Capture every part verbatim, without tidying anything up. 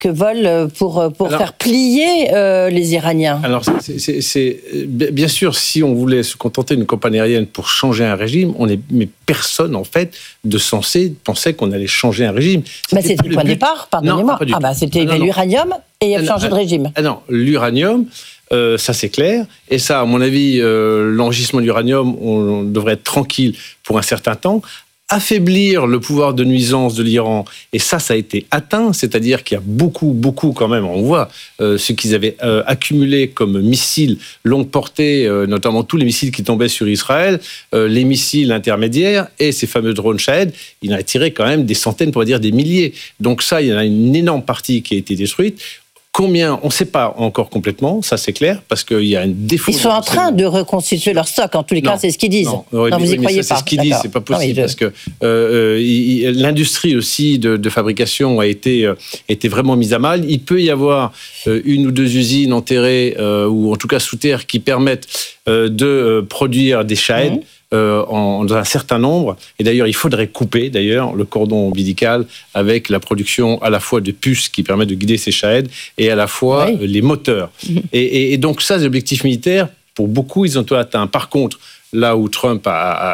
que volent pour, pour alors, faire plier euh, les Iraniens. Alors, c'est, c'est, c'est, bien sûr, si on voulait se contenter d'une campagne aérienne pour changer un régime, on est, mais personne, en fait, de censé pensait qu'on allait changer un régime. C'était, bah, c'était le point de départ, pardonnez-moi. Non, ah bah, c'était ah, non, l'uranium et ah, changer ah, de régime. Ah non, l'uranium... Euh, ça c'est clair, et ça à mon avis euh, l'enrichissement d'uranium on, on devrait être tranquille pour un certain temps. Affaiblir le pouvoir de nuisance de l'Iran, et ça, ça a été atteint, c'est-à-dire qu'il y a beaucoup, beaucoup quand même, on voit euh, ce qu'ils avaient euh, accumulé comme missiles longue portée, euh, notamment tous les missiles qui tombaient sur Israël, euh, les missiles intermédiaires et ces fameux drones Shahed, il en a tiré quand même des centaines, pour dire des milliers. Donc ça, il y en a une énorme partie qui a été détruite. Combien, on ne sait pas encore complètement, ça c'est clair, parce qu'il y a un défaut. Ils sont en train de reconstituer leur stock, en tous les cas, non, c'est ce qu'ils disent. Non, oui, non vous oui, y croyez ça, pas. C'est ce qu'ils disent, c'est pas possible, non, je... parce que euh, il, l'industrie aussi de, de fabrication a été, euh, été vraiment mise à mal. Il peut y avoir euh, une ou deux usines enterrées, euh, ou en tout cas sous terre, qui permettent euh, de euh, produire des Shahed. Mmh. Euh, en, dans un certain nombre, et d'ailleurs il faudrait couper d'ailleurs le cordon ombilical avec la production à la fois de puces qui permettent de guider ces Shahed et à la fois oui. euh, les moteurs. Mmh. Et, et, et donc ça, les objectifs militaires, pour beaucoup, ils ont tout atteint. Par contre, là où Trump, a, a,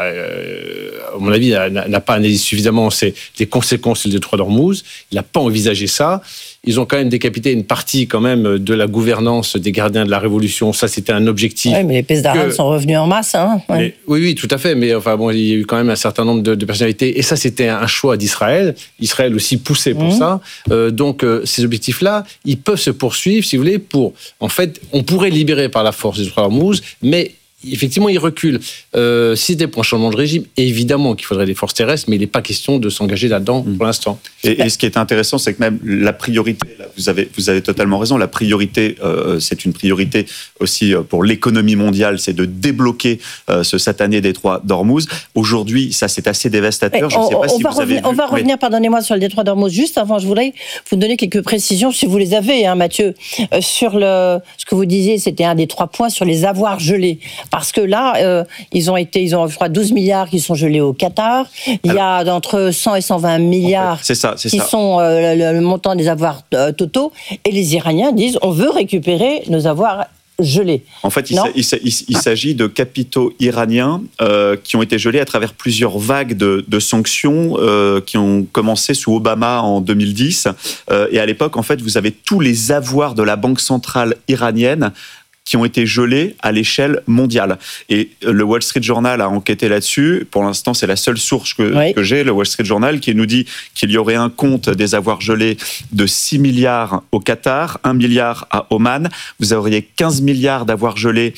à mon avis, n'a, n'a pas analysé suffisamment, c'est les conséquences du détroit d'Ormuz. Il n'a pas envisagé ça. Ils ont quand même décapité une partie quand même de la gouvernance des gardiens de la Révolution. Ça, c'était un objectif. Oui, mais les Pez d'Aran que... sont revenus en masse. Hein ouais. mais, oui, oui, tout à fait. Mais enfin, bon, il y a eu quand même un certain nombre de, de personnalités. Et ça, c'était un choix d'Israël. Israël aussi poussait pour mmh. ça. Euh, donc, euh, ces objectifs-là, ils peuvent se poursuivre, si vous voulez, pour... En fait, on pourrait libérer par la force les détroit d'Ormuz, mais... Effectivement, il recule. Euh, si c'était pour un changement de régime, évidemment qu'il faudrait des forces terrestres, mais il n'est pas question de s'engager là-dedans mmh. pour l'instant. Et, et ce qui est intéressant, c'est que même la priorité, là, vous avez, vous avez totalement raison, la priorité, euh, c'est une priorité aussi pour l'économie mondiale, c'est de débloquer euh, ce satané détroit d'Ormuz. Aujourd'hui, ça c'est assez dévastateur. Je ne sais pas on si va vous revenir, avez vu. On va revenir, mais... pardonnez-moi, sur le détroit d'Ormuz. Juste avant, je voudrais vous donner quelques précisions, si vous les avez, hein, Mathieu, euh, sur le, ce que vous disiez, c'était un des trois points sur les avoirs gelés. Parce que là, euh, ils ont été, ils ont, je crois, douze milliards qui sont gelés au Qatar. Il y a entre cent et cent vingt milliards en fait, c'est ça, c'est qui ça. sont euh, le, le montant des avoirs euh, totaux. Et les Iraniens disent, on veut récupérer nos avoirs gelés. En fait, il, il, il, il s'agit de capitaux iraniens euh, qui ont été gelés à travers plusieurs vagues de, de sanctions euh, qui ont commencé sous Obama en deux mille dix. Euh, et à l'époque, en fait, vous avez tous les avoirs de la Banque centrale iranienne qui ont été gelés à l'échelle mondiale. Et le Wall Street Journal a enquêté là-dessus. Pour l'instant, c'est la seule source que, oui. que j'ai, le Wall Street Journal, qui nous dit qu'il y aurait un compte des avoirs gelés de six milliards au Qatar, un milliard à Oman. Vous auriez quinze milliards d'avoirs gelés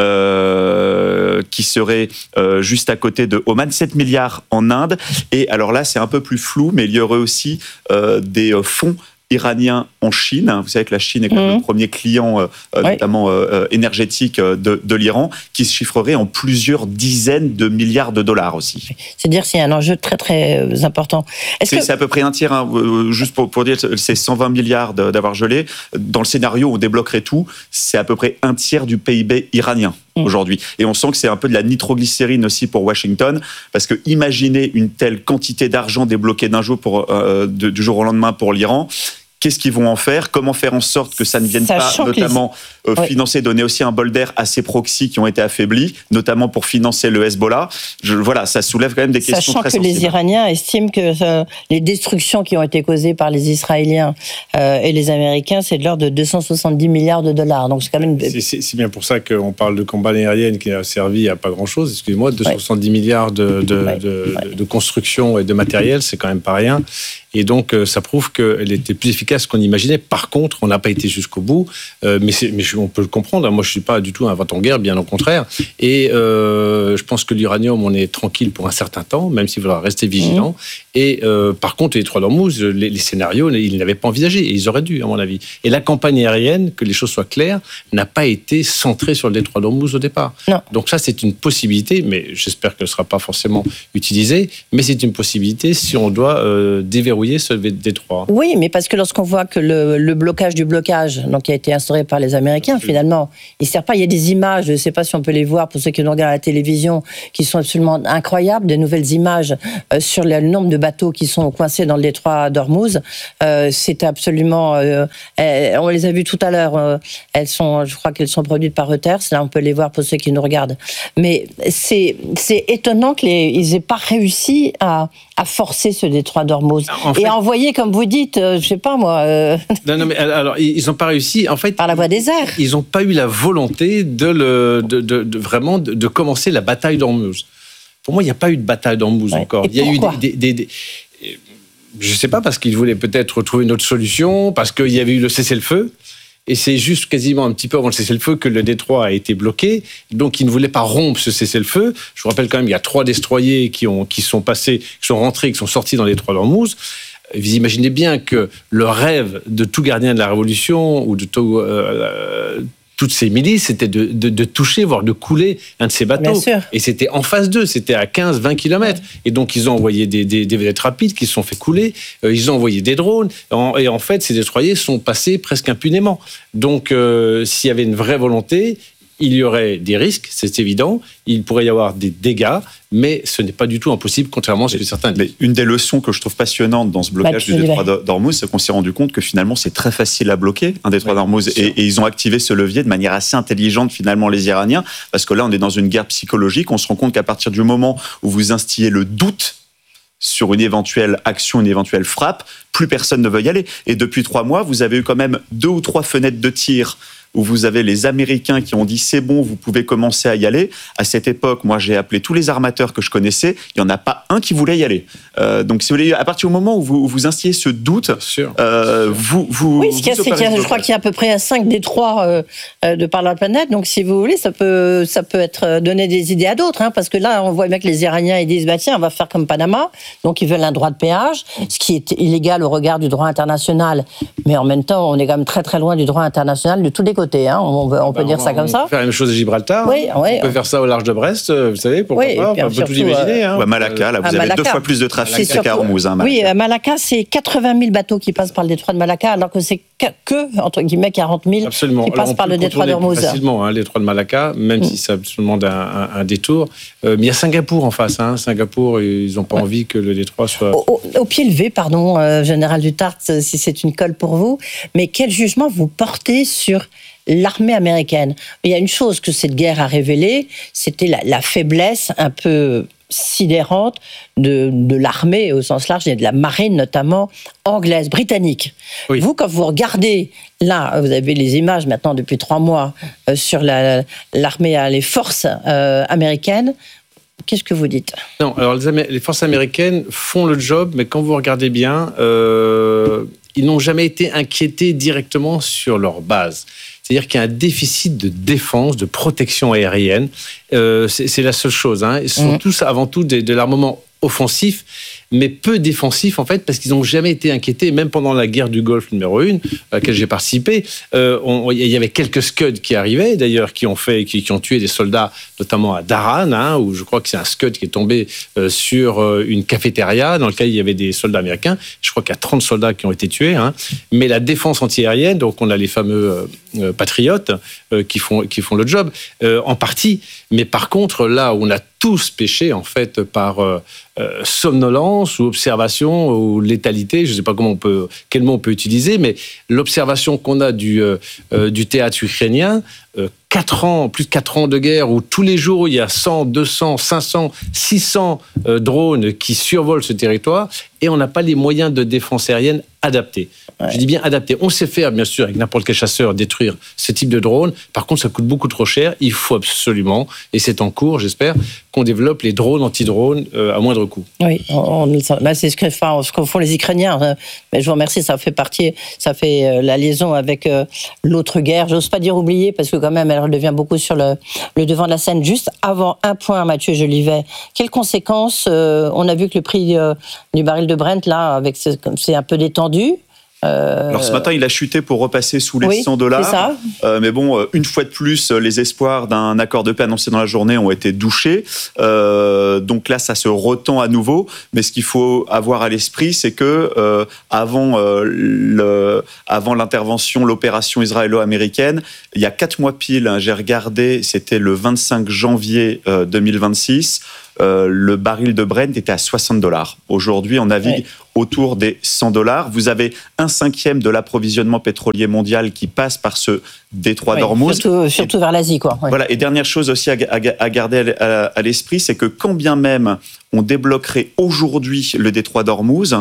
euh, qui seraient euh, juste à côté de Oman, sept milliards en Inde. Et alors là, c'est un peu plus flou, mais il y aurait aussi euh, des fonds iranien en Chine. Vous savez que la Chine est quand même mmh. le premier client, euh, oui. notamment euh, énergétique de, de l'Iran, qui se chiffrerait en plusieurs dizaines de milliards de dollars aussi. C'est-à-dire que c'est un enjeu très très important. Est-ce c'est, que... c'est à peu près un tiers, hein, juste pour, pour dire, c'est cent vingt milliards d'avoir gelé. Dans le scénario où on débloquerait tout, c'est à peu près un tiers du P I B iranien aujourd'hui. Et on sent que c'est un peu de la nitroglycérine aussi pour Washington, parce que imaginez une telle quantité d'argent débloquée d'un jour pour, euh, de, du jour au lendemain pour l'Iran. Qu'est-ce qu'ils vont en faire? Comment faire en sorte que ça ne vienne Sachant pas, notamment, les... euh, financer, oui. donner aussi un bol d'air à ces proxys qui ont été affaiblis, notamment pour financer le Hezbollah. Je, voilà, ça soulève quand même des questions Sachant très sensibles. Sachant que les Iraniens estiment que euh, les destructions qui ont été causées par les Israéliens euh, et les Américains, c'est de l'ordre de deux cent soixante-dix milliards de dollars. Donc c'est quand même... C'est, c'est, c'est bien pour ça qu'on parle de combat aérienne qui a servi à pas grand-chose. Excusez-moi, deux cent soixante-dix oui. milliards de, de, oui. de, oui. de, de construction et de matériel, c'est quand même pas rien. Et donc, ça prouve qu'elle était plus efficace qu'on imaginait. Par contre, on n'a pas été jusqu'au bout. Euh, mais, c'est, mais on peut le comprendre. Moi, je ne suis pas du tout un va-t-en-guerre, bien au contraire. Et euh, je pense que l'uranium, on est tranquille pour un certain temps, même s'il faudra rester vigilant. Mmh. Et euh, par contre, les détroit d'Ormuz, les, les scénarios, ils n'avaient pas envisagé. Et ils auraient dû, à mon avis. Et la campagne aérienne, que les choses soient claires, n'a pas été centrée sur le détroit d'Ormuz au départ. Non. Donc ça, c'est une possibilité, mais j'espère qu'elle ne sera pas forcément utilisée. Mais c'est une possibilité si on doit euh, déverrouiller ce détroit. Oui, mais parce que lorsqu'on lorsqu'on voit que le, le blocage du blocage, donc qui a été instauré par les Américains, finalement, il sert pas. Il y a des images, je ne sais pas si on peut les voir pour ceux qui nous regardent à la télévision, qui sont absolument incroyables, des nouvelles images euh, sur le nombre de bateaux qui sont coincés dans le détroit d'Ormuz. Euh, c'est absolument, euh, elles, on les a vues tout à l'heure. Euh, elles sont, je crois qu'elles sont produites par Reuters. Là, on peut les voir pour ceux qui nous regardent. Mais c'est, c'est étonnant qu'ils n'aient pas réussi à, à forcer ce détroit d'Ormuz en fait, et à envoyer, comme vous dites, euh, je sais pas moi. Euh... Non, non, mais alors ils n'ont pas réussi. En fait, par la voie des airs. Ils n'ont pas eu la volonté de, le, de, de, de vraiment de, de commencer la bataille d'Ormuz. Pour moi, il n'y a pas eu de bataille d'Ormuz ouais. encore. Et il y a pourquoi eu des, des, des, des je ne sais pas, parce qu'ils voulaient peut-être trouver une autre solution, parce qu'il y avait eu le cessez-le-feu. Et c'est juste quasiment un petit peu avant le cessez-le-feu que le détroit a été bloqué. Donc, ils ne voulaient pas rompre ce cessez-le-feu. Je vous rappelle quand même, il y a trois destroyers qui, ont, qui sont passés, qui sont rentrés, qui sont sortis dans le détroit d'Ormuz. Vous imaginez bien que le rêve de tout gardien de la Révolution ou de tout, euh, toutes ces milices, c'était de, de, de toucher, voire de couler un de ces bateaux. Et c'était en phase deux, c'était à quinze à vingt kilomètres. Et donc, ils ont envoyé des, des, des vedettes rapides qui se sont fait couler. Euh, ils ont envoyé des drones. En, et en fait, ces destroyers sont passés presque impunément. Donc, euh, s'il y avait une vraie volonté, il y aurait des risques, c'est évident. Il pourrait y avoir des dégâts, mais ce n'est pas du tout impossible, contrairement à ce que certains disent. Mais une des leçons que je trouve passionnante dans ce blocage bah, du détroit d'Ormuz, c'est qu'on s'est rendu compte que finalement, c'est très facile à bloquer, un détroit ouais, d'Ormuz. Et, et ils ont activé ce levier de manière assez intelligente, finalement, les Iraniens, parce que là, on est dans une guerre psychologique. On se rend compte qu'à partir du moment où vous instillez le doute sur une éventuelle action, une éventuelle frappe, plus personne ne veut y aller. Et depuis trois mois, vous avez eu quand même deux ou trois fenêtres de tir où vous avez les Américains qui ont dit c'est bon, vous pouvez commencer à y aller. À cette époque, moi, j'ai appelé tous les armateurs que je connaissais. Il n'y en a pas un qui voulait y aller. Euh, donc, si vous voulez, à partir du moment où vous, où vous instillez ce doute, euh, vous, vous. Oui, ce qu'il y a, c'est qu'il y a, je crois qu'il y a à peu près cinq détroits euh, de par la planète. Donc, si vous voulez, ça peut, ça peut être donner des idées à d'autres, hein, parce que là, on voit bien que les Iraniens ils disent bah tiens, on va faire comme Panama. Donc, ils veulent un droit de péage, ce qui est illégal au regard du droit international. Mais en même temps, on est quand même très très loin du droit international de tous les côtés. Hein, on, on peut bah, dire on, ça comme on ça. On peut faire la même chose à Gibraltar. Oui, on oui. peut faire ça au large de Brest, vous savez, pourquoi oui, pas. On peut tout imaginer. Euh, hein. Ou à Malacca, là, vous avez Malacca. deux fois plus de trafic qu'à Ormuz. Hein, oui, à Malacca, c'est quatre-vingt mille bateaux qui passent par le détroit de Malacca, alors que c'est que, entre guillemets, quarante mille absolument. qui passent alors, par le détroit d'Ormuz. Facilement, hein, le détroit de Malacca, même mm. si ça demande un, un, un détour. Euh, mais il y a Singapour en face. Hein. Singapour, ils n'ont pas ouais. envie que le détroit soit... Au, au, au pied levé, pardon, euh, Général Dutart, si c'est une colle pour vous, mais quel jugement vous portez sur l'armée américaine? Il y a une chose que cette guerre a révélée, c'était la, la faiblesse un peu sidérante de, de l'armée au sens large et de la marine notamment anglaise, britannique. Oui. Vous, quand vous regardez, là, vous avez les images maintenant depuis trois mois euh, sur la, l'armée, les forces euh, américaines, qu'est-ce que vous dites? Non, alors les, Amé- les forces américaines font le job, mais quand vous regardez bien, euh, ils n'ont jamais été inquiétés directement sur leur base. C'est-à-dire qu'il y a un déficit de défense, de protection aérienne. Euh, c'est, c'est la seule chose. Hein. Ils sont mmh. tous avant tout de, de l'armement offensif, mais peu défensif en fait, parce qu'ils n'ont jamais été inquiétés, même pendant la guerre du Golfe numéro un, à laquelle j'ai participé, euh, on, il y avait quelques Scuds qui arrivaient, d'ailleurs, qui ont fait, qui, qui ont tué des soldats, notamment à Daran, hein, où je crois que c'est un Scud qui est tombé euh, sur euh, une cafétéria dans laquelle il y avait des soldats américains. Je crois qu'il y a trente soldats qui ont été tués. Hein. Mais la défense antiaérienne, donc on a les fameux euh, patriotes euh, qui font qui font le job euh, en partie. Mais par contre, là où on a tous péché en fait par euh, euh, somnolence ou observation ou létalité, je ne sais pas comment on peut, quel mot on peut utiliser, mais l'observation qu'on a du, euh, euh, du théâtre ukrainien, euh, quatre ans, plus de quatre ans de guerre où tous les jours il y a cent, deux cents, cinq cents, six cents euh, drones qui survolent ce territoire et on n'a pas les moyens de défense aérienne adaptés. Ouais. Je dis bien adaptés. On sait faire, bien sûr, avec n'importe quel chasseur, détruire ce type de drone. Par contre, ça coûte beaucoup trop cher. Il faut absolument, et c'est en cours, j'espère, qu'on développe les drones anti-drones euh, à moindre coût. Oui, on, on, bah c'est ce que, enfin, ce que font les Ukrainiens. Hein. Mais je vous remercie, ça fait partie, ça fait euh, la liaison avec euh, l'autre guerre. J'ose pas dire oublier, parce que quand même, elle redevient beaucoup sur le, le devant de la scène. Juste avant un point, Mathieu Jolivet, quelles conséquences euh, on a vu que le prix euh, du baril de Brent, là, avec ce, c'est un peu détendu. Euh... Alors ce matin, il a chuté pour repasser sous les oui, cent dollars. C'est ça. Euh, mais bon, une fois de plus, les espoirs d'un accord de paix annoncé dans la journée ont été douchés. Euh, donc là, ça se retend à nouveau. Mais ce qu'il faut avoir à l'esprit, c'est que euh, avant, euh, le, avant l'intervention, l'opération israélo-américaine, il y a quatre mois pile, hein, j'ai regardé, c'était le vingt-cinq janvier euh, deux mille vingt-six. Euh, le baril de Brent était à soixante dollars. Aujourd'hui, on navigue ouais. autour des cent dollars. Vous avez un cinquième de l'approvisionnement pétrolier mondial qui passe par ce détroit ouais, d'Ormuz. Surtout, surtout et, vers l'Asie, quoi. Ouais. Voilà. Et dernière chose aussi à, à, à garder à, à l'esprit, c'est que quand bien même on débloquerait aujourd'hui le détroit d'Ormuz,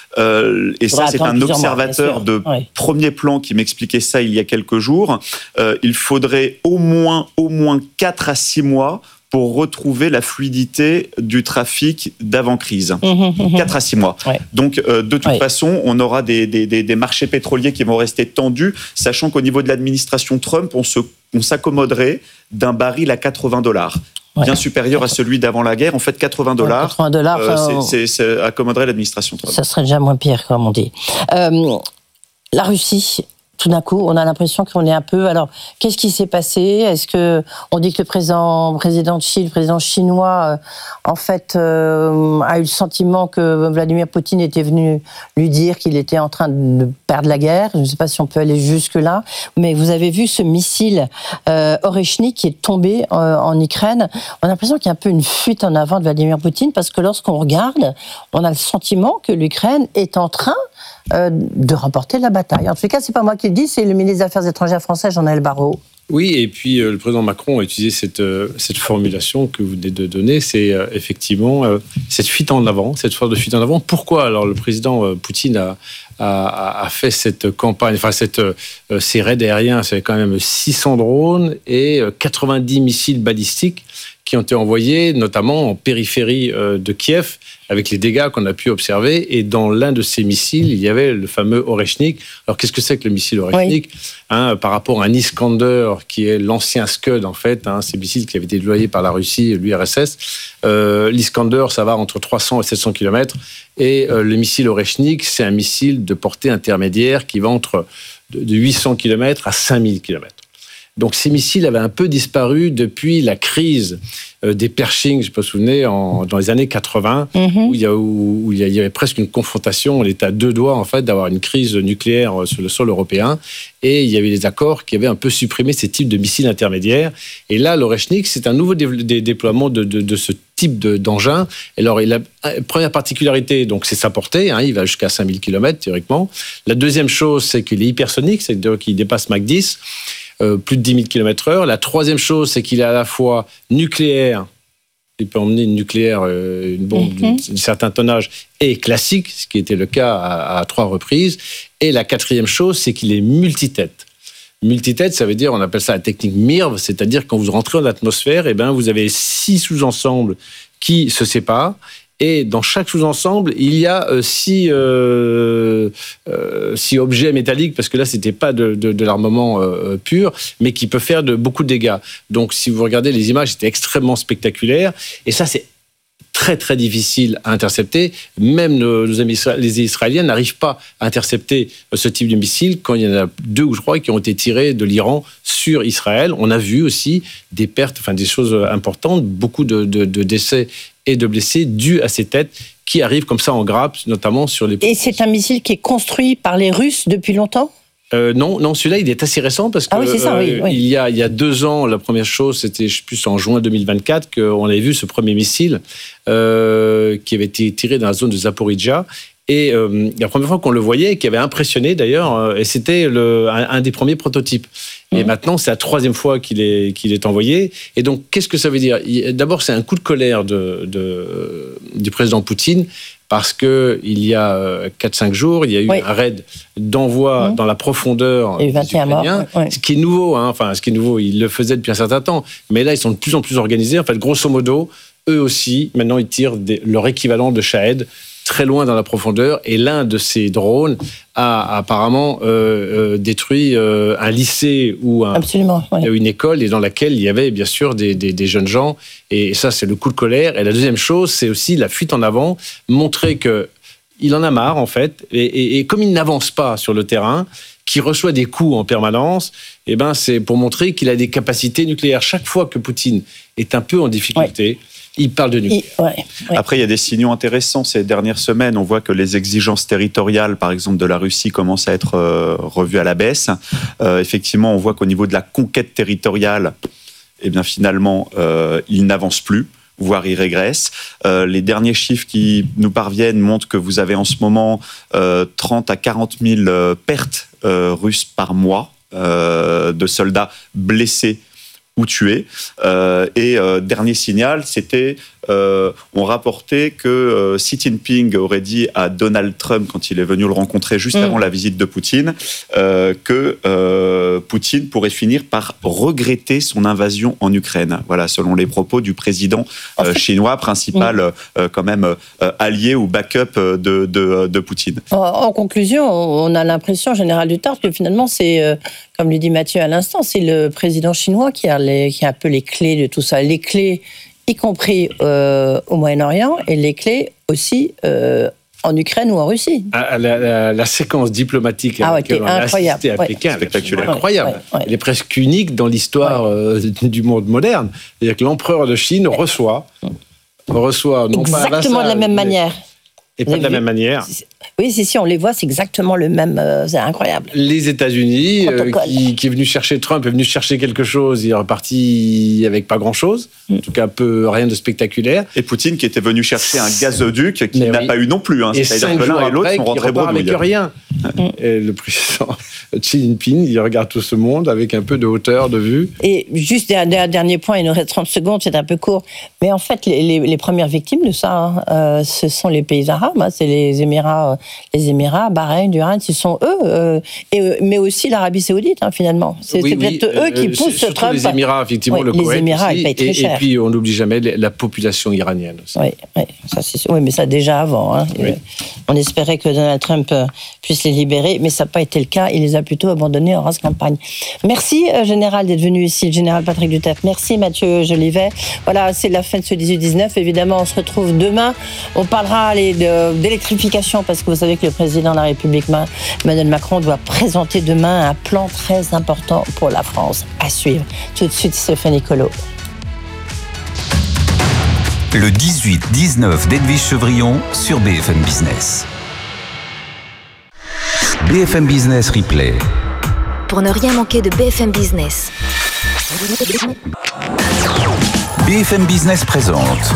euh, et ça, c'est un observateur mois, de ouais. premier plan qui m'expliquait ça il y a quelques jours, euh, il faudrait au moins, au moins quatre à six mois pour retrouver la fluidité du trafic d'avant-crise. Mmh, quatre à six mois. Ouais. Donc, euh, de toute ouais. façon, on aura des, des, des marchés pétroliers qui vont rester tendus, sachant qu'au niveau de l'administration Trump, on, se, on s'accommoderait d'un baril à quatre-vingts dollars. Ouais. Bien supérieur à celui d'avant la guerre. En fait, quatre-vingts dollars, quatre-vingts dollars euh, euh, c'est, c'est, c'est accommoderait l'administration Trump. Ça serait déjà moins pire, comme on dit. Euh, la Russie... Tout d'un coup, on a l'impression qu'on est un peu... Alors, qu'est-ce qui s'est passé ? Est-ce que on dit que le président, président de Chine, le président chinois, euh, en fait, euh, a eu le sentiment que Vladimir Poutine était venu lui dire qu'il était en train de perdre la guerre. Je ne sais pas si on peut aller jusque-là, mais vous avez vu ce missile euh, Oreshnik qui est tombé euh, en Ukraine. On a l'impression qu'il y a un peu une fuite en avant de Vladimir Poutine, parce que lorsqu'on regarde, on a le sentiment que l'Ukraine est en train Euh, de remporter la bataille. En tout cas, c'est pas moi qui le dis, c'est le ministre des Affaires étrangères français, Jean-Noël Barrot. Oui, et puis euh, le président Macron a utilisé cette, euh, cette formulation que vous venez de donner, c'est euh, effectivement euh, cette fuite en avant, cette force de fuite en avant. Pourquoi alors le président euh, Poutine a, a, a fait cette campagne, enfin cette, euh, ces raids aériens, c'est quand même six cents drones et euh, quatre-vingt-dix missiles balistiques qui ont été envoyés, notamment en périphérie euh, de Kiev, avec les dégâts qu'on a pu observer. Et dans l'un de ces missiles, il y avait le fameux Oreshnik. Alors, qu'est-ce que c'est que le missile Oreshnik ? Oui. hein, Par rapport à un Iskander, qui est l'ancien Scud, en fait, hein, ces missiles qui avaient été déployés par la Russie et l'U R S S. Euh, L'Iskander, ça va entre trois cents et sept cents kilomètres. Et euh, le missile Oreshnik, c'est un missile de portée intermédiaire qui va entre de, de huit cents kilomètres à cinq mille kilomètres. Donc ces missiles avaient un peu disparu depuis la crise euh, des Pershing, je ne sais pas si vous vous souvenez, en, dans les années quatre-vingts, mm-hmm. où, il y a, où, où il y avait presque une confrontation, on était à deux doigts en fait d'avoir une crise nucléaire sur le sol européen, et il y avait des accords qui avaient un peu supprimé ces types de missiles intermédiaires. Et là, l'Oreshnik, c'est un nouveau dé- dé- déploiement de, de, de ce type de, d'engin. Alors, il a, première particularité, donc c'est sa portée, hein, il va jusqu'à cinq mille kilomètres théoriquement. La deuxième chose, c'est qu'il est hypersonique, c'est-à-dire qu'il dépasse Mach dix. Euh, plus de dix mille kilomètres heure. La troisième chose, c'est qu'il est à la fois nucléaire, il peut emmener une nucléaire, euh, une bombe mm-hmm. d'un certain tonnage, et classique, ce qui était le cas à, à trois reprises. Et la quatrième chose, c'est qu'il est multitête. Multitête, ça veut dire, on appelle ça la technique M I R V, c'est-à-dire quand vous rentrez en atmosphère, eh ben, vous avez six sous-ensembles qui se séparent. Et dans chaque sous-ensemble, il y a euh, six, euh, euh, six objets métalliques, parce que là, ce n'était pas de, de, de l'armement euh, pur, mais qui peut faire de, beaucoup de dégâts. Donc, si vous regardez les images, c'était extrêmement spectaculaire. Et ça, c'est très, très difficile à intercepter. Même nos, nos amis les Israéliens n'arrivent pas à intercepter ce type de missile quand il y en a deux ou trois qui ont été tirés de l'Iran sur Israël. On a vu aussi des pertes, enfin des choses importantes, beaucoup de, de, de décès et de blessés dus à ces têtes qui arrivent comme ça en grappe, notamment sur les... Et c'est un missile qui est construit par les Russes depuis longtemps ? Euh, non, non, celui-là, il est assez récent parce que ah oui, c'est ça, euh, oui, oui. Il, y a, il y a deux ans, la première chose, c'était, je sais plus, en juin deux mille vingt-quatre, qu'on avait vu ce premier missile euh, qui avait été tiré dans la zone de Zaporizhzhia. Et euh, la première fois qu'on le voyait, qui avait impressionné d'ailleurs, euh, et c'était le, un, un des premiers prototypes. Et mmh. maintenant, c'est la troisième fois qu'il est, qu'il est envoyé. Et donc, qu'est-ce que ça veut dire ? D'abord, c'est un coup de colère de, de, du président Poutine, parce qu'il y a quatre cinq jours, il y a eu oui. un raid d'envoi mmh. dans la profondeur des Ukrainiens, morts, oui. ce qui est nouveau. Hein, enfin, ce qui est nouveau, ils le faisaient depuis un certain temps. Mais là, ils sont de plus en plus organisés. En fait, grosso modo, eux aussi, maintenant, ils tirent des, leur équivalent de Shahed très loin dans la profondeur, et l'un de ces drones a apparemment euh, euh, détruit euh, un lycée ou un, oui. une école, et dans laquelle il y avait bien sûr des, des, des jeunes gens, et ça c'est le coup de colère. Et la deuxième chose, c'est aussi la fuite en avant, montrer que il en a marre, en fait. Et, et, et comme il n'avance pas sur le terrain, qui reçoit des coups en permanence, eh ben, c'est pour montrer qu'il a des capacités nucléaires. Chaque fois que Poutine est un peu en difficulté, ouais. il parle de nucléaire. Il, ouais, ouais. Après, il y a des signaux intéressants. Ces dernières semaines, on voit que les exigences territoriales, par exemple, de la Russie, commencent à être euh, revues à la baisse. Euh, effectivement, on voit qu'au niveau de la conquête territoriale, eh bien, finalement, euh, il n'avance plus, voire il régresse. Euh, les derniers chiffres qui nous parviennent montrent que vous avez en ce moment euh, trente à quarante mille euh, pertes euh, russes par mois euh, de soldats blessés ou tués. Euh, et euh, dernier signal, c'était, euh, on rapportait que euh, Xi Jinping aurait dit à Donald Trump, quand il est venu le rencontrer juste mmh. avant la visite de Poutine, euh, que euh, Poutine pourrait finir par regretter son invasion en Ukraine. Voilà, selon les propos du président euh, chinois, principal mmh. euh, quand même euh, allié ou backup de, de, de Poutine. En, en conclusion, on a l'impression, général Duterte, que finalement, c'est, euh, comme le dit Mathieu à l'instant, c'est le président chinois qui a, les, qui a un peu les clés de tout ça. Les clés, y compris euh, au Moyen-Orient, et les clés aussi euh, en Ukraine ou en Russie. La, la, la séquence diplomatique à ah, laquelle okay, on a assisté à ouais. Pékin, spectaculaire, incroyable. Ouais, ouais. Elle est presque unique dans l'histoire ouais. euh, du monde moderne. C'est-à-dire que l'empereur de Chine ouais. reçoit, reçoit non exactement pas vassal, de la même mais, manière. Et pas de la même manière. Oui, si, si, on les voit, c'est exactement le même. Euh, c'est incroyable. Les États-Unis, euh, qui, qui est venu chercher Trump, est venu chercher quelque chose, il est reparti avec pas grand-chose, mm. en tout cas peu, rien de spectaculaire. Et Poutine qui était venu chercher un gazoduc qui Mais n'a oui. pas eu non plus. Hein. Et cinq jours et l'autre sont rentrés bredouille. Avec rien. Mm. Et le président Xi Jinping, il regarde tout ce monde avec un peu de hauteur de vue. Et juste un dernier point, il nous reste trente secondes, c'est un peu court. Mais en fait, les, les, les premières victimes de ça, hein, euh, ce sont les pays arabes, hein, c'est les Émirats. Les Émirats, Bahreïn, Duran, ce sont eux, euh, et, mais aussi l'Arabie Saoudite, hein, finalement. C'est, oui, c'est oui, peut-être euh, eux qui poussent surtout Trump. Les Émirats, effectivement, oui, le Koweït les Émirats, aussi, ils payent très et, cher. Et puis, on n'oublie jamais la population iranienne aussi. Oui, oui, ça, c'est, oui mais ça déjà avant. Hein. Oui. On espérait que Donald Trump puisse les libérer, mais ça n'a pas été le cas. Il les a plutôt abandonnés en race campagne. Merci, euh, Général, d'être venu ici, le Général Patrick Duterte. Merci, Mathieu Jolivet. Voilà, c'est la fin de ce dix-huit dix-neuf. Évidemment, on se retrouve demain. On parlera allez, de, d'électrification, parce que vous savez que le président de la République, Emmanuel Macron, doit présenter demain un plan très important pour la France. À suivre. Tout de suite, Stéphanie Colo. Le dix-huit dix-neuf d'Edwige Chevrillon sur B F M Business. B F M Business Replay. Pour ne rien manquer de B F M Business. B F M Business présente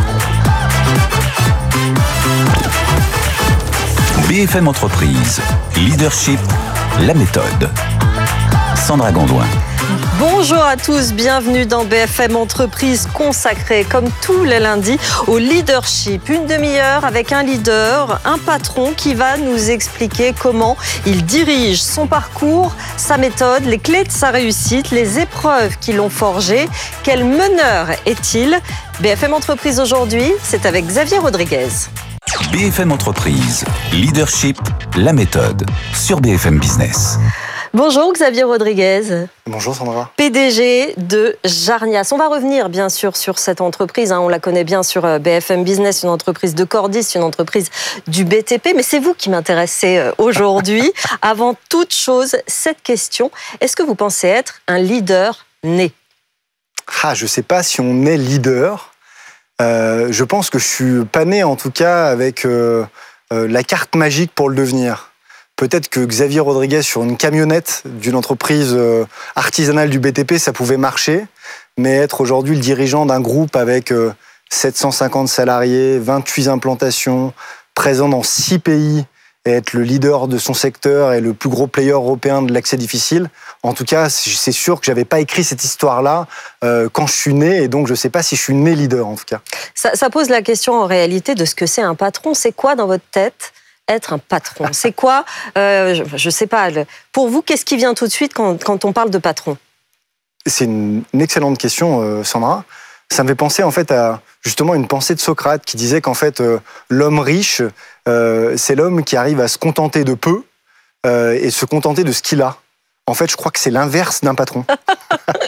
B F M Entreprise, Leadership, la méthode. Sandra Gondouin. Bonjour à tous, bienvenue dans B F M Entreprise consacrée comme tous les lundis au leadership. Une demi-heure avec un leader, un patron qui va nous expliquer comment il dirige son parcours, sa méthode, les clés de sa réussite, les épreuves qui l'ont forgé. Quel meneur est-il ? B F M Entreprise aujourd'hui, c'est avec Xavier Rodriguez. B F M Entreprise, Leadership, la méthode sur B F M Business. Bonjour Xavier Rodriguez. Bonjour Sandra. P D G de Jarnias. On va revenir bien sûr sur cette entreprise. Hein. On la connaît bien sur B F M Business, une entreprise de Cordis, une entreprise du B T P. Mais c'est vous qui m'intéressez aujourd'hui. Avant toute chose, cette question. Est-ce que vous pensez être un leader né ? Ah, je ne sais pas si on est leader. Euh, je pense que je suis pas né en tout cas avec euh, euh, la carte magique pour le devenir. Peut-être que Xavier Rodriguez sur une camionnette d'une entreprise euh, artisanale du B T P, ça pouvait marcher, mais être aujourd'hui le dirigeant d'un groupe avec euh, sept cent cinquante salariés, vingt-huit implantations, présent dans six pays, et être le leader de son secteur et le plus gros player européen de l'accès difficile, en tout cas, c'est sûr que j'avais pas écrit cette histoire-là euh, quand je suis né, et donc je sais pas si je suis né leader, en tout cas. Ça, ça pose la question en réalité de ce que c'est un patron. C'est quoi dans votre tête être un patron ? C'est quoi, euh, je ne sais pas, pour vous, qu'est-ce qui vient tout de suite quand, quand on parle de patron ? C'est une, une excellente question, euh, Sandra. Ça me fait penser en fait à justement une pensée de Socrate qui disait qu'en fait euh, l'homme riche, euh, c'est l'homme qui arrive à se contenter de peu euh, et se contenter de ce qu'il a. En fait, je crois que c'est l'inverse d'un patron.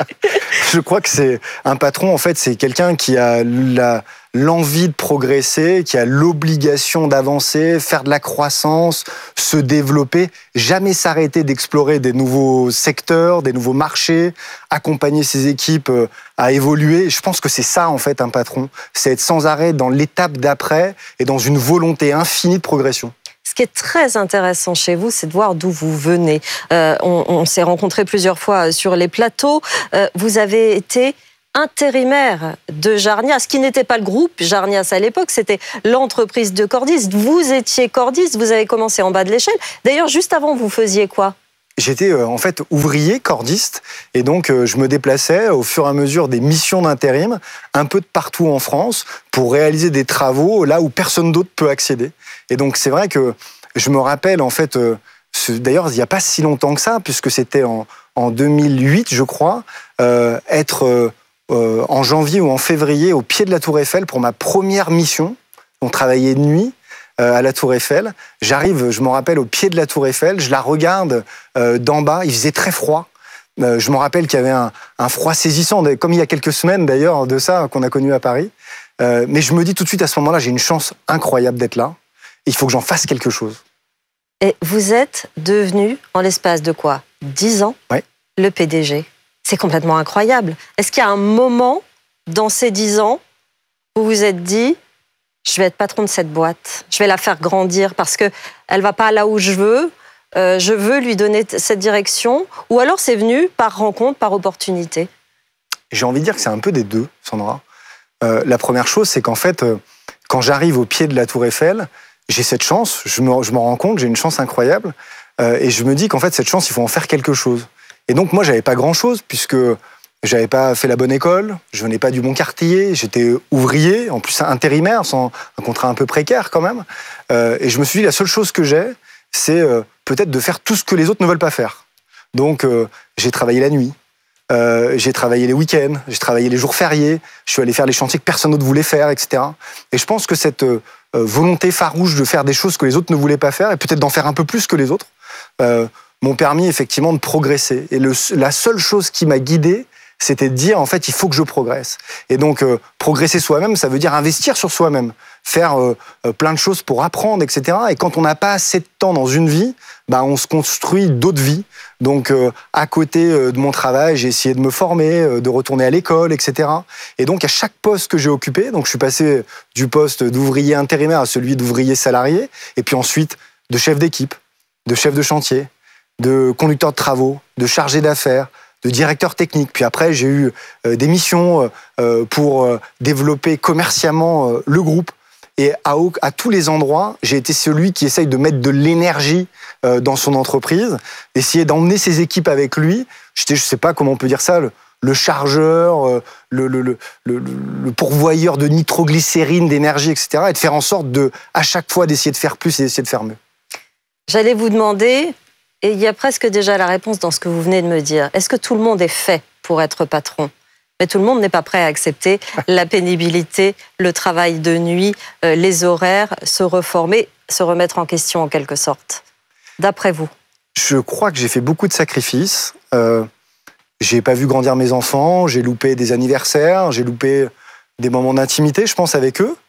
Je crois que c'est un patron, en fait, c'est quelqu'un qui a la, l'envie de progresser, qui a l'obligation d'avancer, faire de la croissance, se développer, jamais s'arrêter d'explorer des nouveaux secteurs, des nouveaux marchés, accompagner ses équipes à évoluer. Je pense que c'est ça, en fait, un patron. C'est être sans arrêt dans l'étape d'après et dans une volonté infinie de progression. Ce qui est très intéressant chez vous, c'est de voir d'où vous venez. Euh, on, on s'est rencontrés plusieurs fois sur les plateaux. Euh, vous avez été intérimaire de Jarnias, ce qui n'était pas le groupe Jarnias à l'époque, c'était l'entreprise de cordistes. Vous étiez cordiste, vous avez commencé en bas de l'échelle. D'ailleurs, juste avant, vous faisiez quoi ? J'étais euh, en fait ouvrier cordiste et donc euh, je me déplaçais au fur et à mesure des missions d'intérim un peu de partout en France pour réaliser des travaux là où personne d'autre peut accéder. Et donc c'est vrai que je me rappelle en fait, euh, ce, d'ailleurs il n'y a pas si longtemps que ça puisque c'était en, en deux mille huit je crois, euh, être euh, euh, en janvier ou en février au pied de la Tour Eiffel pour ma première mission. On travaillait de nuit à la Tour Eiffel. J'arrive, je me rappelle, au pied de la Tour Eiffel, je la regarde euh, d'en bas, il faisait très froid. Euh, je me rappelle qu'il y avait un, un froid saisissant, comme il y a quelques semaines d'ailleurs de ça qu'on a connu à Paris. Euh, mais je me dis tout de suite à ce moment-là, j'ai une chance incroyable d'être là. Il faut que j'en fasse quelque chose. Et vous êtes devenu, en l'espace de quoi ? dix ans, ouais. le P D G. C'est complètement incroyable. Est-ce qu'il y a un moment dans ces dix ans où vous vous êtes dit je vais être patron de cette boîte, je vais la faire grandir parce qu'elle ne va pas là où je veux, euh, je veux lui donner t- cette direction, ou alors c'est venu par rencontre, par opportunité ? J'ai envie de dire que c'est un peu des deux, Sandra. Euh, la première chose, c'est qu'en fait, euh, quand j'arrive au pied de la Tour Eiffel, j'ai cette chance, je me, je m'en rends compte, j'ai une chance incroyable, euh, et je me dis qu'en fait, cette chance, il faut en faire quelque chose. Et donc, moi, j'avais pas grand-chose, puisque j'avais pas fait la bonne école, je venais pas du bon quartier, j'étais ouvrier, en plus intérimaire, sans un contrat un peu précaire quand même. Euh, et je me suis dit, la seule chose que j'ai, c'est euh, peut-être de faire tout ce que les autres ne veulent pas faire. Donc, euh, j'ai travaillé la nuit, euh, j'ai travaillé les week-ends, j'ai travaillé les jours fériés, je suis allé faire les chantiers que personne d'autre voulait faire, et cetera. Et je pense que cette euh, volonté farouche de faire des choses que les autres ne voulaient pas faire, et peut-être d'en faire un peu plus que les autres, euh, m'ont permis effectivement de progresser. Et le, la seule chose qui m'a guidé, c'était de dire, en fait, il faut que je progresse. Et donc, euh, progresser soi-même, ça veut dire investir sur soi-même, faire euh, euh, plein de choses pour apprendre, et cetera. Et quand on n'a pas assez de temps dans une vie, bah, on se construit d'autres vies. Donc, euh, à côté euh, de mon travail, j'ai essayé de me former, euh, de retourner à l'école, et cetera. Et donc, à chaque poste que j'ai occupé, donc je suis passé du poste d'ouvrier intérimaire à celui d'ouvrier salarié, et puis ensuite de chef d'équipe, de chef de chantier, de conducteur de travaux, de chargé d'affaires, de directeur technique. Puis après, j'ai eu euh, des missions euh, pour euh, développer commercialement euh, le groupe. Et à, à tous les endroits, j'ai été celui qui essaye de mettre de l'énergie euh, dans son entreprise, essayer d'emmener ses équipes avec lui. J'étais, je ne sais pas comment on peut dire ça, le, le chargeur, euh, le, le, le, le, le pourvoyeur de nitroglycérine, d'énergie, et cetera. Et de faire en sorte, de, à chaque fois, d'essayer de faire plus et d'essayer de faire mieux. J'allais vous demander... Et il y a presque déjà la réponse dans ce que vous venez de me dire. Est-ce que tout le monde est fait pour être patron ? Mais tout le monde n'est pas prêt à accepter la pénibilité, le travail de nuit, euh, les horaires, se reformer, se remettre en question en quelque sorte. D'après vous ? Je crois que j'ai fait beaucoup de sacrifices. Euh, j'ai pas vu grandir mes enfants, j'ai loupé des anniversaires, j'ai loupé des moments d'intimité, je pense, avec eux.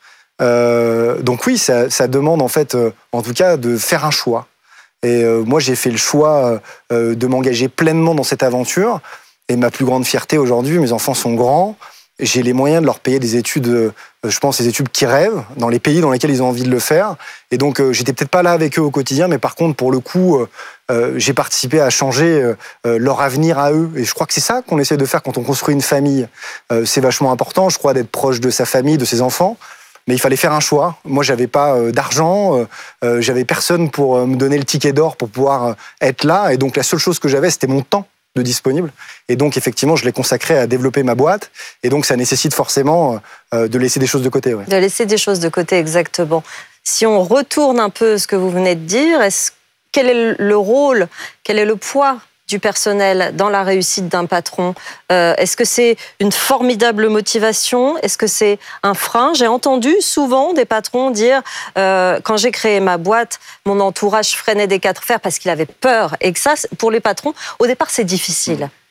Euh, donc oui, ça, ça demande en fait, euh, en tout cas, de faire un choix. Et euh, moi, j'ai fait le choix euh, de m'engager pleinement dans cette aventure. Et ma plus grande fierté aujourd'hui, mes enfants sont grands. J'ai les moyens de leur payer des études, euh, je pense, des études qui rêvent, dans les pays dans lesquels ils ont envie de le faire. Et donc, euh, j'étais peut-être pas là avec eux au quotidien, mais par contre, pour le coup, euh, euh, j'ai participé à changer euh, leur avenir à eux. Et je crois que c'est ça qu'on essaie de faire quand on construit une famille. Euh, c'est vachement important, je crois, d'être proche de sa famille, de ses enfants. Mais il fallait faire un choix. Moi, j'avais pas euh, d'argent, euh, euh, j'avais personne pour euh, me donner le ticket d'or pour pouvoir euh, être là. Et donc, la seule chose que j'avais, c'était mon temps de disponible. Et donc, effectivement, je l'ai consacré à développer ma boîte. Et donc, ça nécessite forcément euh, de laisser des choses de côté. Ouais. De laisser des choses de côté, exactement. Si on retourne un peu ce que vous venez de dire, est-ce, quel est le rôle, quel est le poids du personnel dans la réussite d'un patron ? euh, Est-ce que c'est une formidable motivation ? Est-ce que c'est un frein ? J'ai entendu souvent des patrons dire euh, quand j'ai créé ma boîte, mon entourage freinait des quatre fers parce qu'il avait peur. Et que ça, pour les patrons, au départ, c'est difficile. Je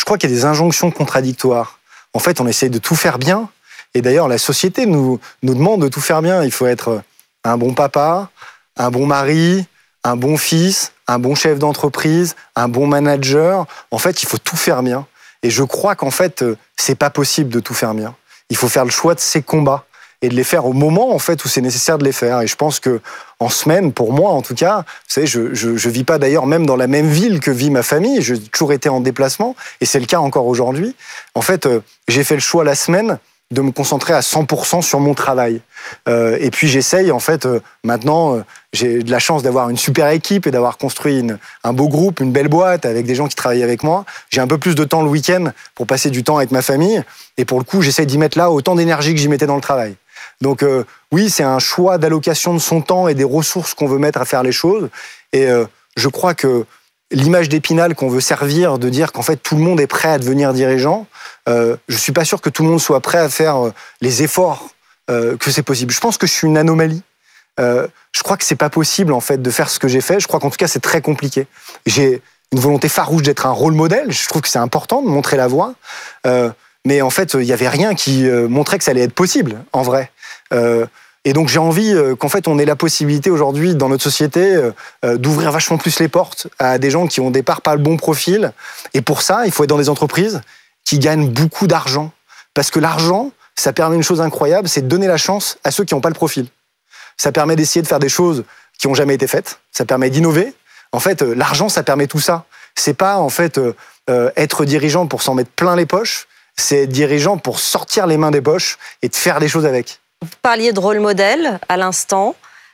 crois qu'il y a des injonctions contradictoires. En fait, on essaye de tout faire bien. Et d'ailleurs, la société nous, nous demande de tout faire bien. Il faut être un bon papa, un bon mari, un bon fils, un bon chef d'entreprise, un bon manager. En fait, il faut tout faire bien. Et je crois qu'en fait, c'est pas possible de tout faire bien. Il faut faire le choix de ses combats et de les faire au moment en fait où c'est nécessaire de les faire. Et je pense que en semaine, pour moi en tout cas, vous savez, je je, je vis pas d'ailleurs même dans la même ville que vit ma famille. J'ai toujours été en déplacement et c'est le cas encore aujourd'hui. En fait, euh, j'ai fait le choix la semaine de me concentrer à cent pour cent sur mon travail. Euh, et puis j'essaye, en fait, euh, maintenant, euh, j'ai de la chance d'avoir une super équipe et d'avoir construit une, un beau groupe, une belle boîte avec des gens qui travaillent avec moi. J'ai un peu plus de temps le week-end pour passer du temps avec ma famille. Et pour le coup, j'essaye d'y mettre là autant d'énergie que j'y mettais dans le travail. Donc euh, oui, c'est un choix d'allocation de son temps et des ressources qu'on veut mettre à faire les choses. Et euh, je crois que l'image d'Épinal qu'on veut servir, de dire qu'en fait tout le monde est prêt à devenir dirigeant, euh, je suis pas sûr que tout le monde soit prêt à faire euh, les efforts euh, que c'est possible. Je pense que je suis une anomalie. Euh, je crois que c'est pas possible en fait de faire ce que j'ai fait. Je crois qu'en tout cas c'est très compliqué. J'ai une volonté farouche d'être un rôle modèle. Je trouve que c'est important de montrer la voie. Euh, mais en fait il y avait rien qui euh, montrait que ça allait être possible en vrai. Euh, Et donc j'ai envie euh, qu'en fait on ait la possibilité aujourd'hui dans notre société euh, d'ouvrir vachement plus les portes à des gens qui ont au départ pas le bon profil. Et pour ça, il faut être dans des entreprises qui gagnent beaucoup d'argent. Parce que l'argent, ça permet une chose incroyable, c'est de donner la chance à ceux qui n'ont pas le profil. Ça permet d'essayer de faire des choses qui n'ont jamais été faites. Ça permet d'innover. En fait, euh, l'argent, ça permet tout ça. C'est pas en fait euh, euh, être dirigeant pour s'en mettre plein les poches. C'est être dirigeant pour sortir les mains des poches et de faire des choses avec. Vous parliez de rôle modèle à l'instant.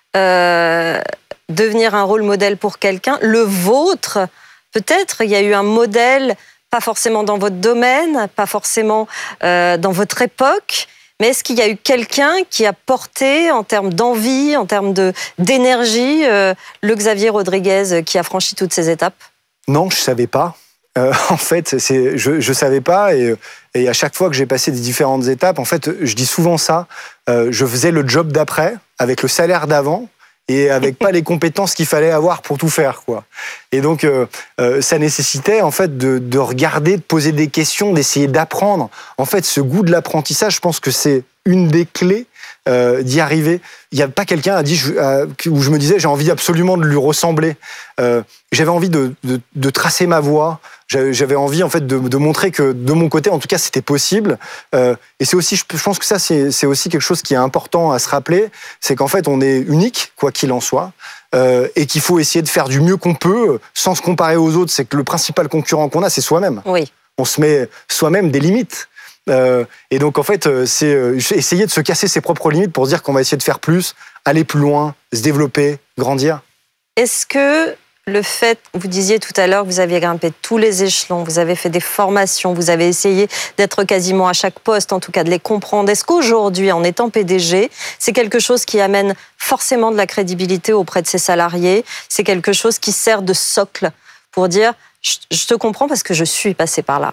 Euh, devenir un rôle modèle pour quelqu'un. Le vôtre, peut-être, il y a eu un modèle, pas forcément dans votre domaine, pas forcément euh, dans votre époque, mais est-ce qu'il y a eu quelqu'un qui a porté, en termes d'envie, en termes de, d'énergie, euh, le Xavier Rodriguez qui a franchi toutes ces étapes ? Non, je savais pas. Euh, en fait, c'est, je je savais pas et, et à chaque fois que j'ai passé des différentes étapes, en fait, je dis souvent ça. Euh, je faisais le job d'après avec le salaire d'avant et avec pas les compétences qu'il fallait avoir pour tout faire, quoi. Et donc, euh, euh, ça nécessitait en fait de, de regarder, de poser des questions, d'essayer d'apprendre. En fait, ce goût de l'apprentissage, je pense que c'est une des clés euh, d'y arriver. Il n'y a pas quelqu'un a dit je, euh, où je me disais j'ai envie absolument de lui ressembler. Euh, j'avais envie de, de, de tracer ma voie. J'avais envie en fait de, de montrer que de mon côté, en tout cas, c'était possible. Euh, et c'est aussi, je pense que ça, c'est, c'est aussi quelque chose qui est important à se rappeler, c'est qu'en fait, on est unique, quoi qu'il en soit, euh, et qu'il faut essayer de faire du mieux qu'on peut, sans se comparer aux autres. C'est que le principal concurrent qu'on a, c'est soi-même. Oui. On se met soi-même des limites. Euh, et donc en fait, c'est euh, essayer de se casser ses propres limites pour se dire qu'on va essayer de faire plus, aller plus loin, se développer, grandir. Est-ce que le fait, vous disiez tout à l'heure que vous aviez grimpé tous les échelons, vous avez fait des formations, vous avez essayé d'être quasiment à chaque poste, en tout cas de les comprendre. Est-ce qu'aujourd'hui, en étant P D G, c'est quelque chose qui amène forcément de la crédibilité auprès de ses salariés ? C'est quelque chose qui sert de socle pour dire « je te comprends parce que je suis passé par là ».